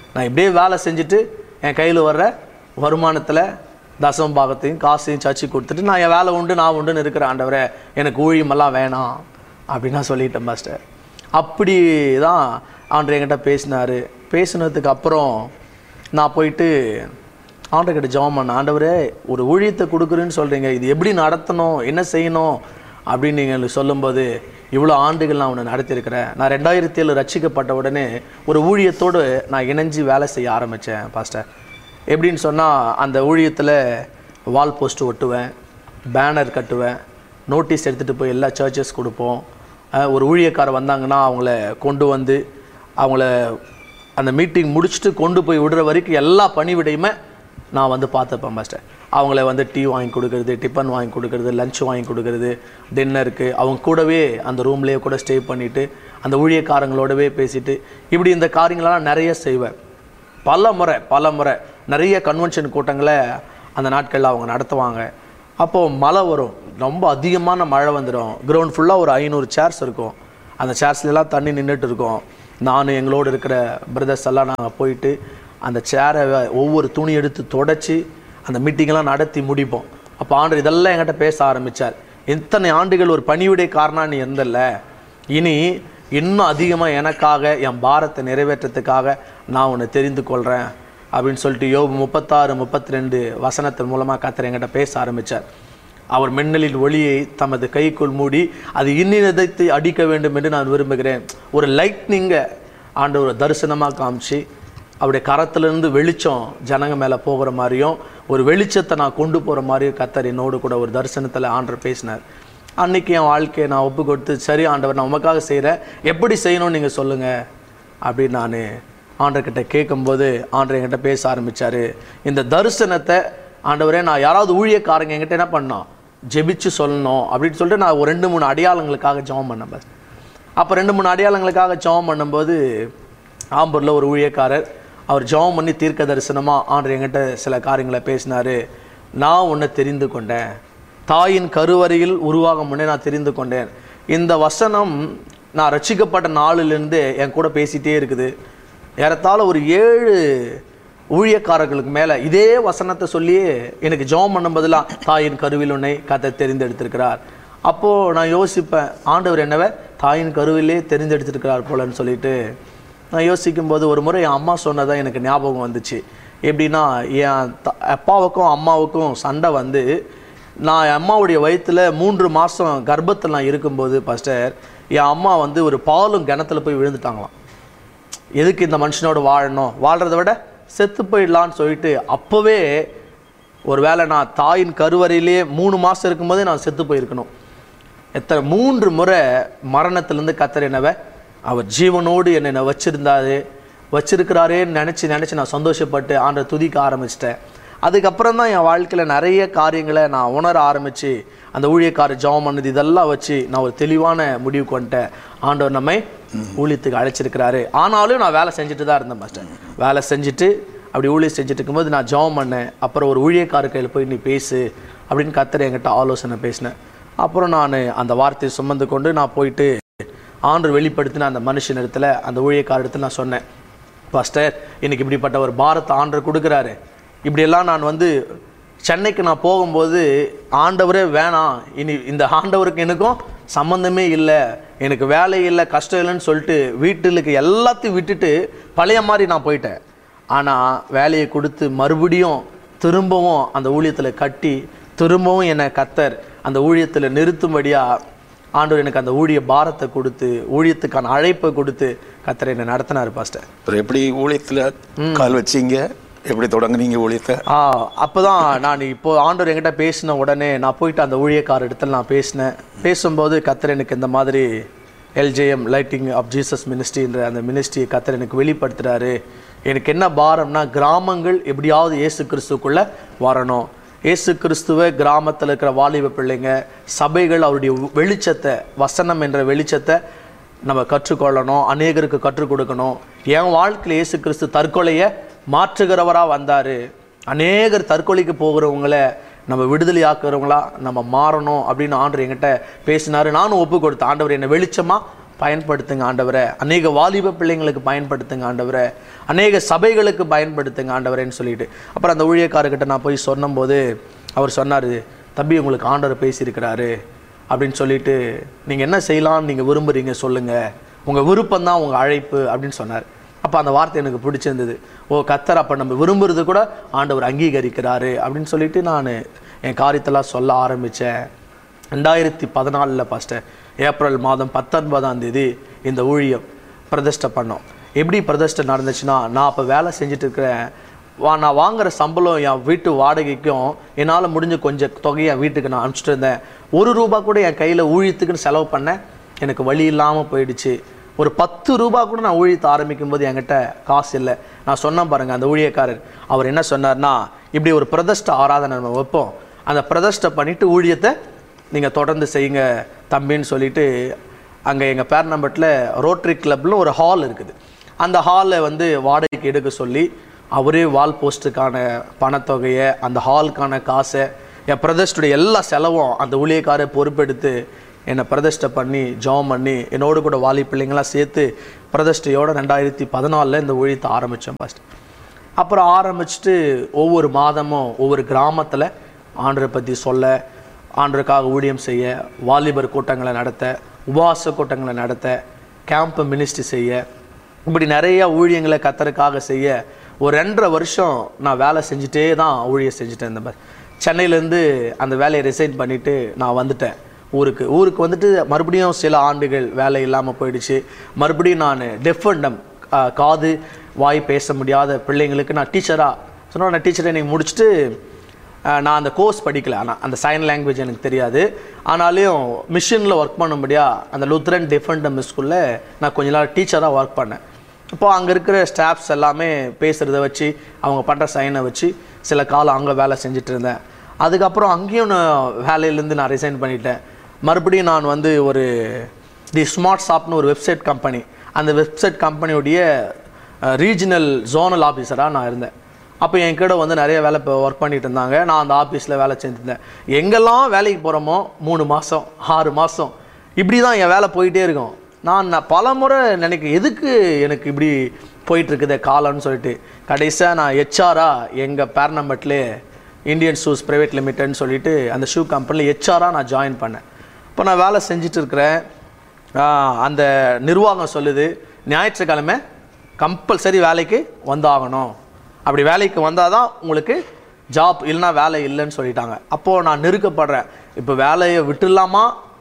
Speaker 1: நான் இப்படியே வேலை செஞ்சுட்டு என் கையில் வர்ற வருமானத்தில் தசம பாகத்தையும் காசையும் சர்ச்சு கொடுத்துட்டு நான் என் வேலை உண்டு நான் உண்டுன்னு இருக்கிற ஆண்டவரே, எனக்கு ஊழியமெல்லாம் வேணாம் அப்படின்னு நான் சொல்லிட்டேன் மாஸ்டர். அப்படி தான் ஆண்டவர் என்கிட்ட பேசினார். பேசினதுக்கு அப்புறம் நான் போயிட்டு ஆண்டவர்கிட்ட ஜெபம் பண்ணேன். ஆண்டவரே, ஒரு ஊழியத்தை கொடுக்குறேன்னு சொல்கிறீங்க, இது எப்படி நடத்தணும், என்ன செய்யணும் அப்படின்னு நீங்கள் எனக்கு சொல்லும்போது, இவ்வளோ ஆண்டுகள் நான் உன்னை நடத்தியிருக்கிறேன். நான் ரெண்டாயிரத்தி ஏழு ரட்சிக்கப்பட்ட உடனே ஒரு ஊழியத்தோடு நான் இணைஞ்சு வேலை செய்ய ஆரம்பித்தேன் பாஸ்டர். எப்படின்னு சொன்னால், அந்த ஊழியத்தில் வால் போஸ்ட் ஒட்டுவேன், பேனர் கட்டுவேன், நோட்டீஸ் எடுத்துகிட்டு போய் எல்லா சர்ச்சஸ் கொடுப்போம். ஒரு ஊழியக்காரர் வந்தாங்கன்னா அவங்கள கொண்டு வந்து அவங்கள அந்த மீட்டிங் முடிச்சுட்டு கொண்டு போய் விடுற வரைக்கும் எல்லா பணிவிடையுமே நான் வந்து பார்த்துப்பேன் மாஸ்டர். அவங்கள வந்து டீ வாங்கி கொடுக்குறது, டிஃபன் வாங்கி கொடுக்குறது, லஞ்ச் வாங்கி கொடுக்குறது, டின்னருக்கு அவங்க கூடவே அந்த ரூம்லேயே கூட ஸ்டே பண்ணிவிட்டு அந்த ஊழியக்காரங்களோடவே பேசிவிட்டு இப்படி இந்த காரியங்களெல்லாம் நிறைய செய்வேன். பல முறை பல முறை நிறைய கன்வென்ஷன் கூட்டங்களை அந்த நாட்களில் அவங்க நடத்துவாங்க. அப்போது மழை வரும், ரொம்ப அதிகமான மழை வந்துடும். கிரவுண்ட் ஃபுல்லாக ஒரு ஐநூறு சேர்ஸ் இருக்கும். அந்த சேர்ஸ்லாம் தண்ணி நின்றுட்டு இருக்கும். நான் எங்களோடு இருக்கிற பிரதர்ஸ் எல்லாம் நாங்கள் போயிட்டு அந்த சேரை ஒவ்வொரு துணி எடுத்து தொடச்சி அந்த மீட்டிங்கெல்லாம் நடத்தி முடிப்போம். அப்போ ஆண்டு இதெல்லாம் என்கிட்ட பேச ஆரம்பித்தார். இத்தனை ஆண்டுகள் ஒரு பணிவிடைக்காரனாக நீ இருந்தல்ல, இனி இன்னும் அதிகமாக எனக்காக என் பாரத்தை நிறைவேற்றத்துக்காக நான் உன்னை தெரிந்து கொள்கிறேன் அப்படின்னு சொல்லிட்டு யோபு முப்பத்தாறு முப்பத்தி ரெண்டு வசனத்தின் மூலமாக கர்த்தர் என்கிட்ட பேச ஆரம்பித்தார். அவர் மின்னலின் ஒளியை தமது கைக்குள் மூடி அது இன்னினத்தை அடிக்க வேண்டும் என்று நான் விரும்புகிறேன். ஒரு லைட்னிங்கை ஆண்டு ஒரு தரிசனமாக காமிச்சு அவருடைய கரத்திலிருந்து வெளிச்சம் ஜனங்க மேலே போகிற மாதிரியும் ஒரு வெளிச்சத்தை நான் கொண்டு போகிற மாதிரியும் கர்த்தர் என்னோடு கூட ஒரு தரிசனத்தில் ஆண்டவர் பேசினார். அன்றைக்கி என் வாழ்க்கையை நான் ஒப்பு கொடுத்து, சரி ஆண்டவர், நான் உமக்காக செய்கிறேன், எப்படி செய்யணும்னு நீங்கள் சொல்லுங்கள் அப்படின்னு நான் ஆண்டவர்கிட்ட கேட்கும்போது ஆண்டவர் என்கிட்ட பேச ஆரம்பித்தார். இந்த தரிசனத்தை ஆண்டவரே, நான் யாராவது ஊழியக்காரங்க என்கிட்ட என்ன பண்ணோம், ஜெபிச்சு சொல்லணும் அப்படின்னு சொல்லிட்டு நான் ஒரு ரெண்டு மூணு அடையாளங்களுக்காக ஜெபம் பண்ணேன் பஸ். அப்போ ரெண்டு மூணு அடையாளங்களுக்காக ஜெபம் பண்ணும்போது ஆம்பூரில் ஒரு ஊழியக்காரர் அவர் ஜெபம் பண்ணி தீர்க்க தரிசனமாக ஆண்டவர் என்கிட்ட சில காரியங்களை பேசினார். நான் உன்னை தெரிந்து கொண்டேன், தாயின் கருவறையில் உருவாகும் முன்னே நான் தெரிந்து கொண்டேன். இந்த வசனம் நான் ரட்சிக்கப்பட்ட நாளிலிருந்து என் கூட பேசிகிட்டே இருக்குது. ஏறத்தாழ ஒரு ஏழு ஊழியக்காரர்களுக்கு மேலே இதே வசனத்தை சொல்லியே எனக்கு ஜெபம் பண்ணும்போதெல்லாம் தாயின் கருவில் உன்னை கர்த்தர் தெரிந்தெடுத்திருக்கிறார். அப்போது நான் யோசிப்பேன், ஆண்டவர் என்னவே தாயின் கருவிலே தெரிந்தெடுத்திருக்கிறார் போலன்னு சொல்லிட்டு நான் யோசிக்கும்போது ஒரு முறை என் அம்மா சொன்னதான் எனக்கு ஞாபகம் வந்துச்சு. எப்படின்னா, என் த அப்பாவுக்கும் அம்மாவுக்கும் சண்டை வந்து நான் என் அம்மாவுடைய வயிற்றில் மூன்று மாதம் கர்ப்பத்தில் நான் இருக்கும்போது பாஸ்டர், என் அம்மா வந்து ஒரு பாலும் கிணத்துல போய் விழுந்துட்டாங்களாம். எதுக்கு இந்த மனுஷனோட வாழணும், வாழ்கிறத விட செத்து போயிடலான்னு சொல்லிட்டு அப்போவே ஒரு வேளை நான் தாயின் கருவறையிலே மூணு மாதம் இருக்கும்போதே நான் செத்து போயிருக்கணும். எத்தனை மூன்று முறை மரணத்திலேருந்து கர்த்தர் என்னவை அவர் ஜீவனோடு என்னை வச்சுருந்தாரு வச்சிருக்கிறாரேன்னு நினச்சி நினச்சி நான் சந்தோஷப்பட்டு ஆண்டவர் துதிக்க ஆரம்பிச்சிட்டேன். அதுக்கப்புறம் தான் என் வாழ்க்கையில் நிறைய காரியங்களை நான் உணர ஆரம்பித்து அந்த ஊழியக்காரர் ஜெபம் பண்ணது இதெல்லாம் வச்சு நான் ஒரு தெளிவான முடிவுக்கு வந்துட்டேன். ஆண்டவர் நம்மை ஊழியத்துக்கு அழைச்சிருக்கிறாரு. ஆனாலும் நான் வேலை செஞ்சுட்டு தான் இருந்தேன் மாஸ்டர். வேலை செஞ்சுட்டு அப்படி ஊழியம் செஞ்சுட்டு இருக்கும்போது நான் ஜெபம் பண்ணேன். அப்புறம் ஒரு ஊழியக்காரர் கையில் போய் நீ பேசு அப்படின்னு கர்த்தர் என்கிட்ட ஆலோசனை பேசினேன். அப்புறம் நான் அந்த வார்த்தையை சுமந்து கொண்டு நான் போயிட்டு ஆண்டவர் வெளிப்படுத்தின அந்த மனுஷன் இடத்துல அந்த ஊழியக்கார இடத்துல நான் சொன்னேன், பாஸ்டர் இன்னைக்கு இப்படிப்பட்ட ஒரு பாரத்தை ஆண்டவர் கொடுக்குறாரு. இப்படியெல்லாம் நான் வந்து சென்னைக்கு நான் போகும்போது ஆண்டவரே வேணாம், இனி இந்த ஆண்டவருக்கு எனக்கும் சம்மந்தமே இல்லை, எனக்கு வேலை இல்லை, கஷ்டம் இல்லைன்னு சொல்லிட்டு வீட்டுக்கு எல்லாத்தையும் விட்டுட்டு பழைய மாதிரி நான் போயிட்டேன். ஆனால் வேலையை கொடுத்து மறுபடியும் திரும்பவும் அந்த ஊழியத்தில் கட்டி திரும்பவும் என்னை கர்த்தர் அந்த ஊழியத்தில் நிறுத்தும்படியாக ஆண்டவர் எனக்கு அந்த ஊழிய பாரத்தை கொடுத்து ஊழியத்துக்கான அழைப்பை கொடுத்து கர்த்தர் என்னை நடத்தினார் பாஸ்டர்.
Speaker 2: எப்படி ஊழியத்தில் கால் வச்சிங்க, எப்படி தொடங்குனீங்க ஊழியத்தை?
Speaker 1: ஆ அப்போ தான் நான் இப்போ ஆண்டவர் என்கிட்ட பேசின உடனே நான் போயிட்டு அந்த ஊழியக்கார இடத்துல நான் பேசினேன். பேசும்போது கர்த்தர் எனக்கு இந்த மாதிரி எல்ஜேஎம் லைட்டிங் ஆஃப் ஜீசஸ் மினிஸ்ட்ரின்ற அந்த மினிஸ்ட்ரியை கர்த்தர் எனக்கு வெளிப்படுத்துகிறாரு. எனக்கு என்ன பாரம்னா, கிராமங்கள் எப்படியாவது இயேசு கிறிஸ்துக்குள்ளே வரணும். இயேசு கிறிஸ்துவை கிராமத்தில் இருக்கிற வாலிப பிள்ளைங்க சபைகள் அவருடைய வெளிச்சத்தை, வசனம் என்ற வெளிச்சத்தை நம்ம கற்றுக்கொள்ளணும், அநேகருக்கு கற்றுக் கொடுக்கணும். என் வாழ்க்கையில் இயேசு கிறிஸ்து தற்கொலையை மாற்றுகிறவராக வந்தார். அநேகர் தற்கொலைக்கு போகிறவங்கள நம்ம விடுதலை ஆக்குறவங்களா நம்ம மாறணும் அப்படின்னு ஆண்டவர் என்கிட்ட பேசினார். நானும் ஒப்பு கொடுத்தேன், ஆண்டவர் என்னை வெளிச்சமாக பயன்படுத்துங்க ஆண்டவரே, அநேக வாலிப பிள்ளைங்களுக்கு பயன்படுத்துங்க ஆண்டவரே, அநேக சபைகளுக்கு பயன்படுத்துங்க ஆண்டவரேன்னு சொல்லிட்டு அப்புறம் அந்த ஊழியக்காரர்கிட்ட நான் போய் சொன்னபோது அவர் சொன்னார், தம்பி உங்களுக்கு ஆண்டவர் பேசியிருக்கிறாரு அப்படின்னு சொல்லிட்டு, நீங்கள் என்ன செய்யலாம்னு நீங்கள் விரும்புகிறீங்க சொல்லுங்கள், உங்கள் விருப்பம் தான் உங்கள் அழைப்பு அப்படின்னு சொன்னார். அப்போ அந்த வார்த்தை எனக்கு பிடிச்சிருந்தது. ஓ கர்த்தர் அப்போ நம்ம விரும்புறது கூட ஆண்டவர் அங்கீகரிக்கிறாரு அப்படின்னு சொல்லிட்டு நான் என் காரியத்தெல்லாம் சொல்ல ஆரம்பித்தேன். ரெண்டாயிரத்தி பதினாலில் பாஸ்டர் ஏப்ரல் மாதம் பத்தொன்பதாம் தேதி இந்த ஊழியம் பிரதிஷ்டை பண்ணோம். எப்படி பிரதிஷ்டை நடந்துச்சுன்னா, நான் அப்போ வேலை செஞ்சுட்டு இருக்கிறேன். வா நான் வாங்குகிற சம்பளம் என் வீட்டு வாடகைக்கும் என்னால் முடிஞ்ச கொஞ்சம் தொகையை என் வீட்டுக்கு நான் அனுப்பிச்சிட்டு இருந்தேன். ஒரு ரூபா கூட என் கையில் ஊழியத்துக்குன்னு செலவு பண்ணேன் எனக்கு வழி இல்லாமல் போயிடுச்சு. ஒரு பத்து ரூபா கூட நான் ஊழியத்தை ஆரம்பிக்கும் போது என்கிட்ட காசு இல்லை. நான் சொன்னேன் பாருங்கள், அந்த ஊழியக்காரர் அவர் என்ன சொன்னார்னா, இப்படி ஒரு பிரதிஷ்டை ஆராதனை நம்ம வைப்போம், அந்த பிரதிஷ்டை பண்ணிவிட்டு ஊழியத்தை நீங்கள் தொடர்ந்து செய்யுங்க தம்பின்னு சொல்லிட்டு, அங்கே எங்கள் பேர்னம்பட்டில் ரோட்டரி கிளப்னு ஒரு ஹால் இருக்குது, அந்த ஹாலை வந்து வாடகைக்கு எடுக்க சொல்லி அவரே வால் போஸ்ட்டுக்கான பணத்தொகையை, அந்த ஹாலுக்கான காசை, என் பிரதிஷ்டைய எல்லா செலவும் அந்த ஊழியக்காரை பொறுப்பெடுத்து என்னை பிரதிஷ்டை பண்ணி ஜாம் பண்ணி என்னோடு கூட வாலி பிள்ளைங்களாம் சேர்த்து பிரதிஷ்டையோடு ரெண்டாயிரத்தி பதினாலில் இந்த ஊழியத்தை ஆரம்பித்தோம் ஃபஸ்ட். அப்புறம் ஆரம்பிச்சுட்டு ஒவ்வொரு மாதமும் ஒவ்வொரு கிராமத்தில் ஆண்டரை பற்றி சொல்ல, ஆண்டருக்காக ஊழியம் செய்ய, வாலிபர் கூட்டங்களை நடத்த, உபவாச கூட்டங்களை நடத்த, கேம்ப் மினிஸ்ட்ரி செய்ய, இப்படி நிறைய ஊழியங்களை கர்த்தருக்காக செய்ய ஒரு ரெண்டரை வருஷம் நான் வேலை செஞ்சுட்டே தான் ஊழியம் செஞ்சுட்டேன். இந்த மாதிரி சென்னையிலேருந்து அந்த வேலையை ரிசைன் பண்ணிவிட்டு நான் வந்துட்டேன் ஊருக்கு. ஊருக்கு வந்துட்டு மறுபடியும் சில ஆண்டுகள் வேலை இல்லாமல் போயிடுச்சு. மறுபடியும் நான் டெஃப் அண்ட் டம், காது வாய் பேச முடியாத பிள்ளைங்களுக்கு நான் டீச்சராக சொன்னால், நான் டீச்சரை நீங்கள் முடிச்சுட்டு நான் அந்த கோர்ஸ் படிக்கலை, ஆனால் அந்த சைன் லாங்குவேஜ் எனக்கு தெரியாது, ஆனாலையும் மிஷினில் ஒர்க் பண்ணும்படியாக அந்த லுத்ரன் டெஃப் அண்ட் டம் ஸ்கூலில் நான் கொஞ்ச நாள் டீச்சராக ஒர்க் பண்ணேன். இப்போது அங்கே இருக்கிற ஸ்டாஃப்ஸ் எல்லாமே பேசுகிறத வச்சு, அவங்க பண்ணுற சைனை வச்சு சில காலம் அங்கே வேலை செஞ்சுட்டு இருந்தேன். அதுக்கப்புறம் அங்கேயும் நான் வேலையிலேருந்து நான் ரிசைன் பண்ணிட்டேன். மறுபடியும் நான் வந்து ஒரு தி ஸ்மார்ட் ஷாப்னு ஒரு வெப்சைட் கம்பெனி, அந்த வெப்சைட் கம்பெனியுடைய ரீஜனல் ஜோனல் ஆஃபீஸராக நான் இருந்தேன். அப்போ என் கூட வந்து நிறைய வேலை இப்போ ஒர்க் பண்ணிகிட்டு இருந்தாங்க. நான் அந்த ஆஃபீஸில் வேலை செஞ்சுருந்தேன். எங்கெல்லாம் வேலைக்கு போகிறோமோ மூணு மாதம் ஆறு மாதம் இப்படி தான் என் வேலை போயிட்டே இருக்கும். நான் பல முறை நினைக்க எதுக்கு எனக்கு இப்படி போயிட்டுருக்குதே காலம்னு சொல்லிட்டு, கடைசியாக நான் ஹெச்ஆராக எங்கள் பேர்னம்பட்லே இந்தியன் ஷூஸ் ப்ரைவேட் லிமிட்டட்னு சொல்லிட்டு அந்த ஷூ கம்பெனியில் ஹெச்ஆராக நான் ஜாயின் பண்ணேன். இப்போ நான் வேலை செஞ்சுட்டு இருக்கிறேன். அந்த நிர்வாகம் சொல்லுது, ஞாயிற்றுக்கிழமை கம்பல்சரி வேலைக்கு வந்தாகணும், அப்படி வேலைக்கு வந்தால் தான் உங்களுக்கு ஜாப், இல்லைனா வேலை இல்லைன்னு சொல்லிட்டாங்க. அப்போது நான் நெருக்கப்படுறேன், இப்போ வேலையை விட்டுடலாமா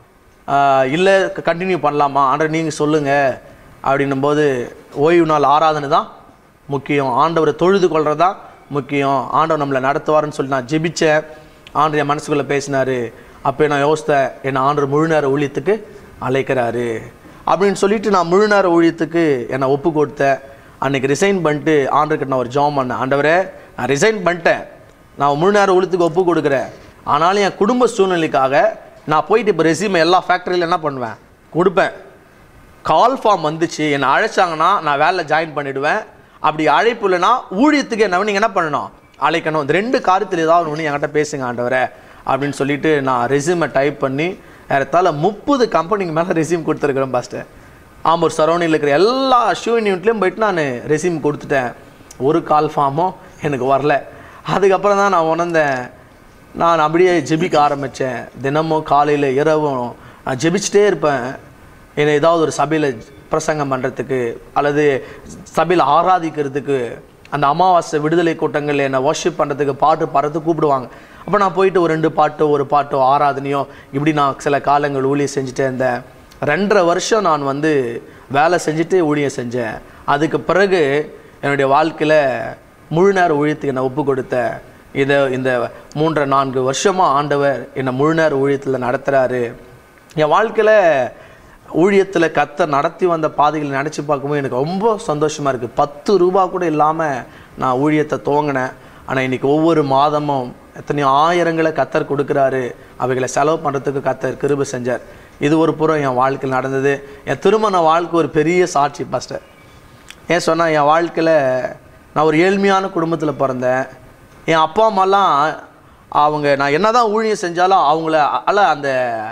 Speaker 1: இல்லை கண்டினியூ பண்ணலாமா ஆண்டவர் நீங்கள் சொல்லுங்கள் அப்படின்னும்போது, ஓய்வு நாள் ஆராதனை தான் முக்கியம், ஆண்டவரை தொழுது கொள்வது தான் முக்கியம், ஆண்டவர் நம்மளை நடத்துவார்னு சொல்லி நான் ஜெபித்தேன். ஆண்டவர் என் மனசுக்குள்ளே பேசினார். அப்போ நான் யோசித்தேன், என்னை ஆண்டவர் முழு நேர ஊழியத்துக்கு அழைக்கிறாரு அப்படின்னு சொல்லிட்டு நான் முழு நேர ஊழியத்துக்கு என்னை ஒப்பு கொடுத்தேன். அன்றைக்கி ரிசைன் பண்ணிட்டு ஆண்டவர்கிட்ட நான் ஒரு ஜாம் பண்ணேன், ஆண்டவரே நான் ரிசைன் பண்ணிட்டேன், நான் முழு நேர ஊழியத்துக்கு ஒப்பு கொடுக்குறேன், ஆனாலும் என் குடும்ப சூழ்நிலைக்காக நான் போயிட்டு இப்போ ரெஸ்யூமை எல்லா ஃபேக்ட்ரியில் என்ன பண்ணுவேன் கொடுப்பேன், கால் ஃபார்ம் வந்துச்சு என்னை அழைச்சாங்கன்னா நான் வேலையில் ஜாயின் பண்ணிவிடுவேன், அப்படி அழைப்பு இல்லைன்னா ஊழியத்துக்கு என்ன நீங்கள் என்ன பண்ணணும் அழைக்கணும், இந்த ரெண்டு காரியத்தில் ஏதாவது ஒன்று என்கிட்ட பேசுங்க ஆண்டவரே அப்படின்னு சொல்லிட்டு நான் ரெஸ்யூமை டைப் பண்ணி ஏறத்தாழ முப்பது கம்பெனிக்கு மேலே ரெஸ்யூம் கொடுத்துருக்குறேன் பாஸ்டர். ஆம்பூர் சரௌண்டிங்கில் இருக்கிற எல்லா ஷூ யூனிட்லேயும் போயிட்டு நான் ரெஸ்யூம் கொடுத்துட்டேன். ஒரு கால் ஃபார்மும் எனக்கு வரல. அதுக்கப்புறம் தான் நான் உணர்ந்தேன், நான் அப்படியே ஜெபிக்க ஆரம்பித்தேன். தினமும் காலையில் இரவும் நான் ஜெபிச்சுட்டே இருப்பேன். என்னை ஏதாவது ஒரு சபையில் பிரசங்கம் பண்ணுறதுக்கு அல்லது சபையில் ஆராதிக்கிறதுக்கு, அந்த அமாவாசை விடுதலை கூட்டங்கள் என்னை வர்ஷிப் பண்ணுறதுக்கு பாட்டு பாடுறதுக்கு கூப்பிடுவாங்க. அப்போ நான் போயிட்டு ஒரு ரெண்டு பாட்டோ ஒரு பாட்டோ ஆராதனையோ இப்படி நான் சில காலங்கள் ஊழியம் செஞ்சுட்டே இருந்தேன். ரெண்டரை வருஷம் நான் வந்து வேலை செஞ்சுட்டு ஊழியம் செஞ்சேன். அதுக்கு பிறகு என்னுடைய வாழ்க்கையில் முழு நேர ஊழியத்துக்கு என்னை ஒப்பு கொடுத்தேன். இதை இந்த மூன்றரை நான்கு வருஷமாக ஆண்டவர் என்னை முழு நேர ஊழியத்தில் நடத்துகிறாரு. என் வாழ்க்கையில் ஊழியத்தில் கர்த்தர் நடத்தி வந்த பாதைகளை நினச்சி பார்க்கும்போது எனக்கு ரொம்ப சந்தோஷமாக இருக்குது. பத்து ரூபா கூட இல்லாமல் நான் ஊழியத்தை துவங்கினேன். ஆனால் இன்றைக்கி ஒவ்வொரு மாதமும் எத்தனையோ ஆயிரங்களை கர்த்தர் கொடுக்குறாரு. அவைகளை செலவு பண்ணுறதுக்கு கர்த்தர் கிருபை செஞ்சார். இது ஒரு புறம் என் வாழ்க்கையில் நடந்தது. என் திருமண வாழ்க்கை ஒரு பெரிய சாட்சி பாஸ்டர். ஏன் சொன்னால், என் வாழ்க்கையில் நான் ஒரு ஏழ்மையான குடும்பத்தில் பிறந்தேன். என் அப்பா அம்மாலாம் அவங்க நான் என்ன தான் ஊழியம் செஞ்சாலும் அவங்கள அல்ல அந்த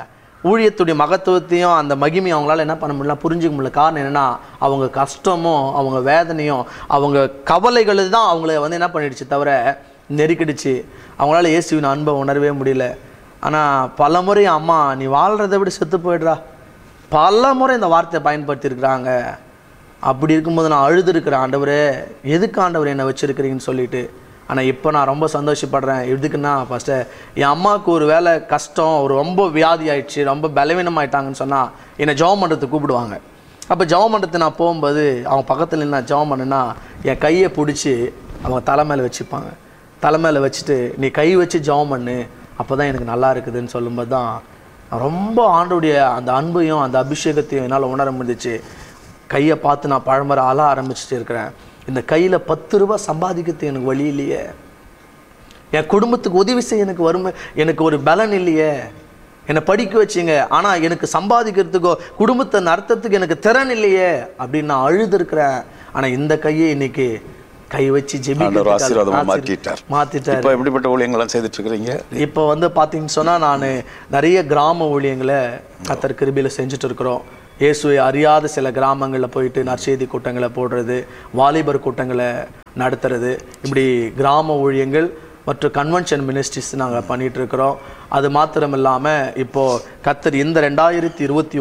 Speaker 1: ஊழியத்துடைய மகத்துவத்தையும் அந்த மகிமையும் அவங்களால என்ன பண்ண முடியல, புரிஞ்சுக்க முடியல. காரணம் என்னென்னா அவங்க கஷ்டமும் அவங்க வேதனையும் அவங்க கவலைகள் தான் அவங்கள வந்து என்ன பண்ணிடுச்சு தவிர நெருக்கிடுச்சு. அவங்களால இயேசுவின் அன்பை உணரவே முடியல. ஆனால் பல முறை அம்மா நீ வாழ்கிறத விட செத்து போயிடுறா, பல முறை இந்த வார்த்தையை பயன்படுத்தியிருக்கிறாங்க. அப்படி இருக்கும்போது நான் அழுதுருக்கிறேன், ஆண்டவரே எதுக்கு ஆண்டவர் என்னை வச்சுருக்கிறீங்கன்னு சொல்லிட்டு. ஆனால் இப்போ நான் ரொம்ப சந்தோஷப்படுறேன். எதுக்குன்னா ஃபஸ்ட்டு என் அம்மாவுக்கு ஒரு வேலை கஷ்டம், ஒரு ரொம்ப வியாதி ஆயிடுச்சு, ரொம்ப பலவீனமாயிட்டாங்கன்னு சொன்னால் என்னை ஜெபம் பண்ணுறதுக்கு கூப்பிடுவாங்க. அப்போ ஜெபம் பண்ணுறதுக்கு நான் போகும்போது அவங்க பக்கத்தில் நான் ஜெபம் பண்ணுன்னா என் கையை பிடிச்சி அவங்க தலை மேலே வச்சுப்பாங்க. தலை மேலே வச்சுட்டு நீ கை வச்சு ஜெபம் பண்ணு, அப்போ தான் எனக்கு நல்லா இருக்குதுன்னு சொல்லும்போது தான் ரொம்ப ஆண்டோடைய அந்த அன்பையும் அந்த அபிஷேகத்தையும் என்னால் உணர முடிஞ்சிச்சு. கையை பார்த்து நான் பழமர ஆள ஆரம்பிச்சுட்டு இருக்கிறேன். இந்த கையில் பத்து ரூபா சம்பாதிக்கிறது எனக்கு வழி இல்லையே, என் குடும்பத்துக்கு உதவி செய்ய எனக்கு வறுமை, எனக்கு ஒரு பலன் இல்லையே, என்னை படிக்க வச்சிங்க ஆனால் எனக்கு சம்பாதிக்கிறதுக்கோ குடும்பத்தை நடத்துறதுக்கு எனக்கு திறன் இல்லையே அப்படின்னு நான் அழுது இருக்கிறேன். ஆனால் இந்த கையை இன்னைக்கு கை வச்சு ஜெபிக்கிறார், மாத்திட்டார்.
Speaker 2: இப்போ எப்படிப்பட்ட ஊழியங்கள்லாம் செய்துட்டு இருக்கிறீங்க?
Speaker 1: இப்போ வந்து பார்த்தீங்கன்னு சொன்னால் நான் நிறைய கிராம ஊழியங்களை கர்த்தர் கிருபையில் செஞ்சுட்டு இருக்கிறோம். இயேசுவை அறியாத சில கிராமங்களில் போயிட்டு நற்செய்தி கூட்டங்களை போடுறது, வாலிபர் கூட்டங்களை நடத்துறது, இப்படி கிராம ஊழியங்கள் மற்றும் கன்வென்ஷன் மினிஸ்ட்ரிஸ் நாங்கள் பண்ணிகிட்டு இருக்கிறோம். அது மாத்திரம் இல்லாமல் இப்போது கர்த்தர் இந்த ரெண்டாயிரத்தி இருபத்தி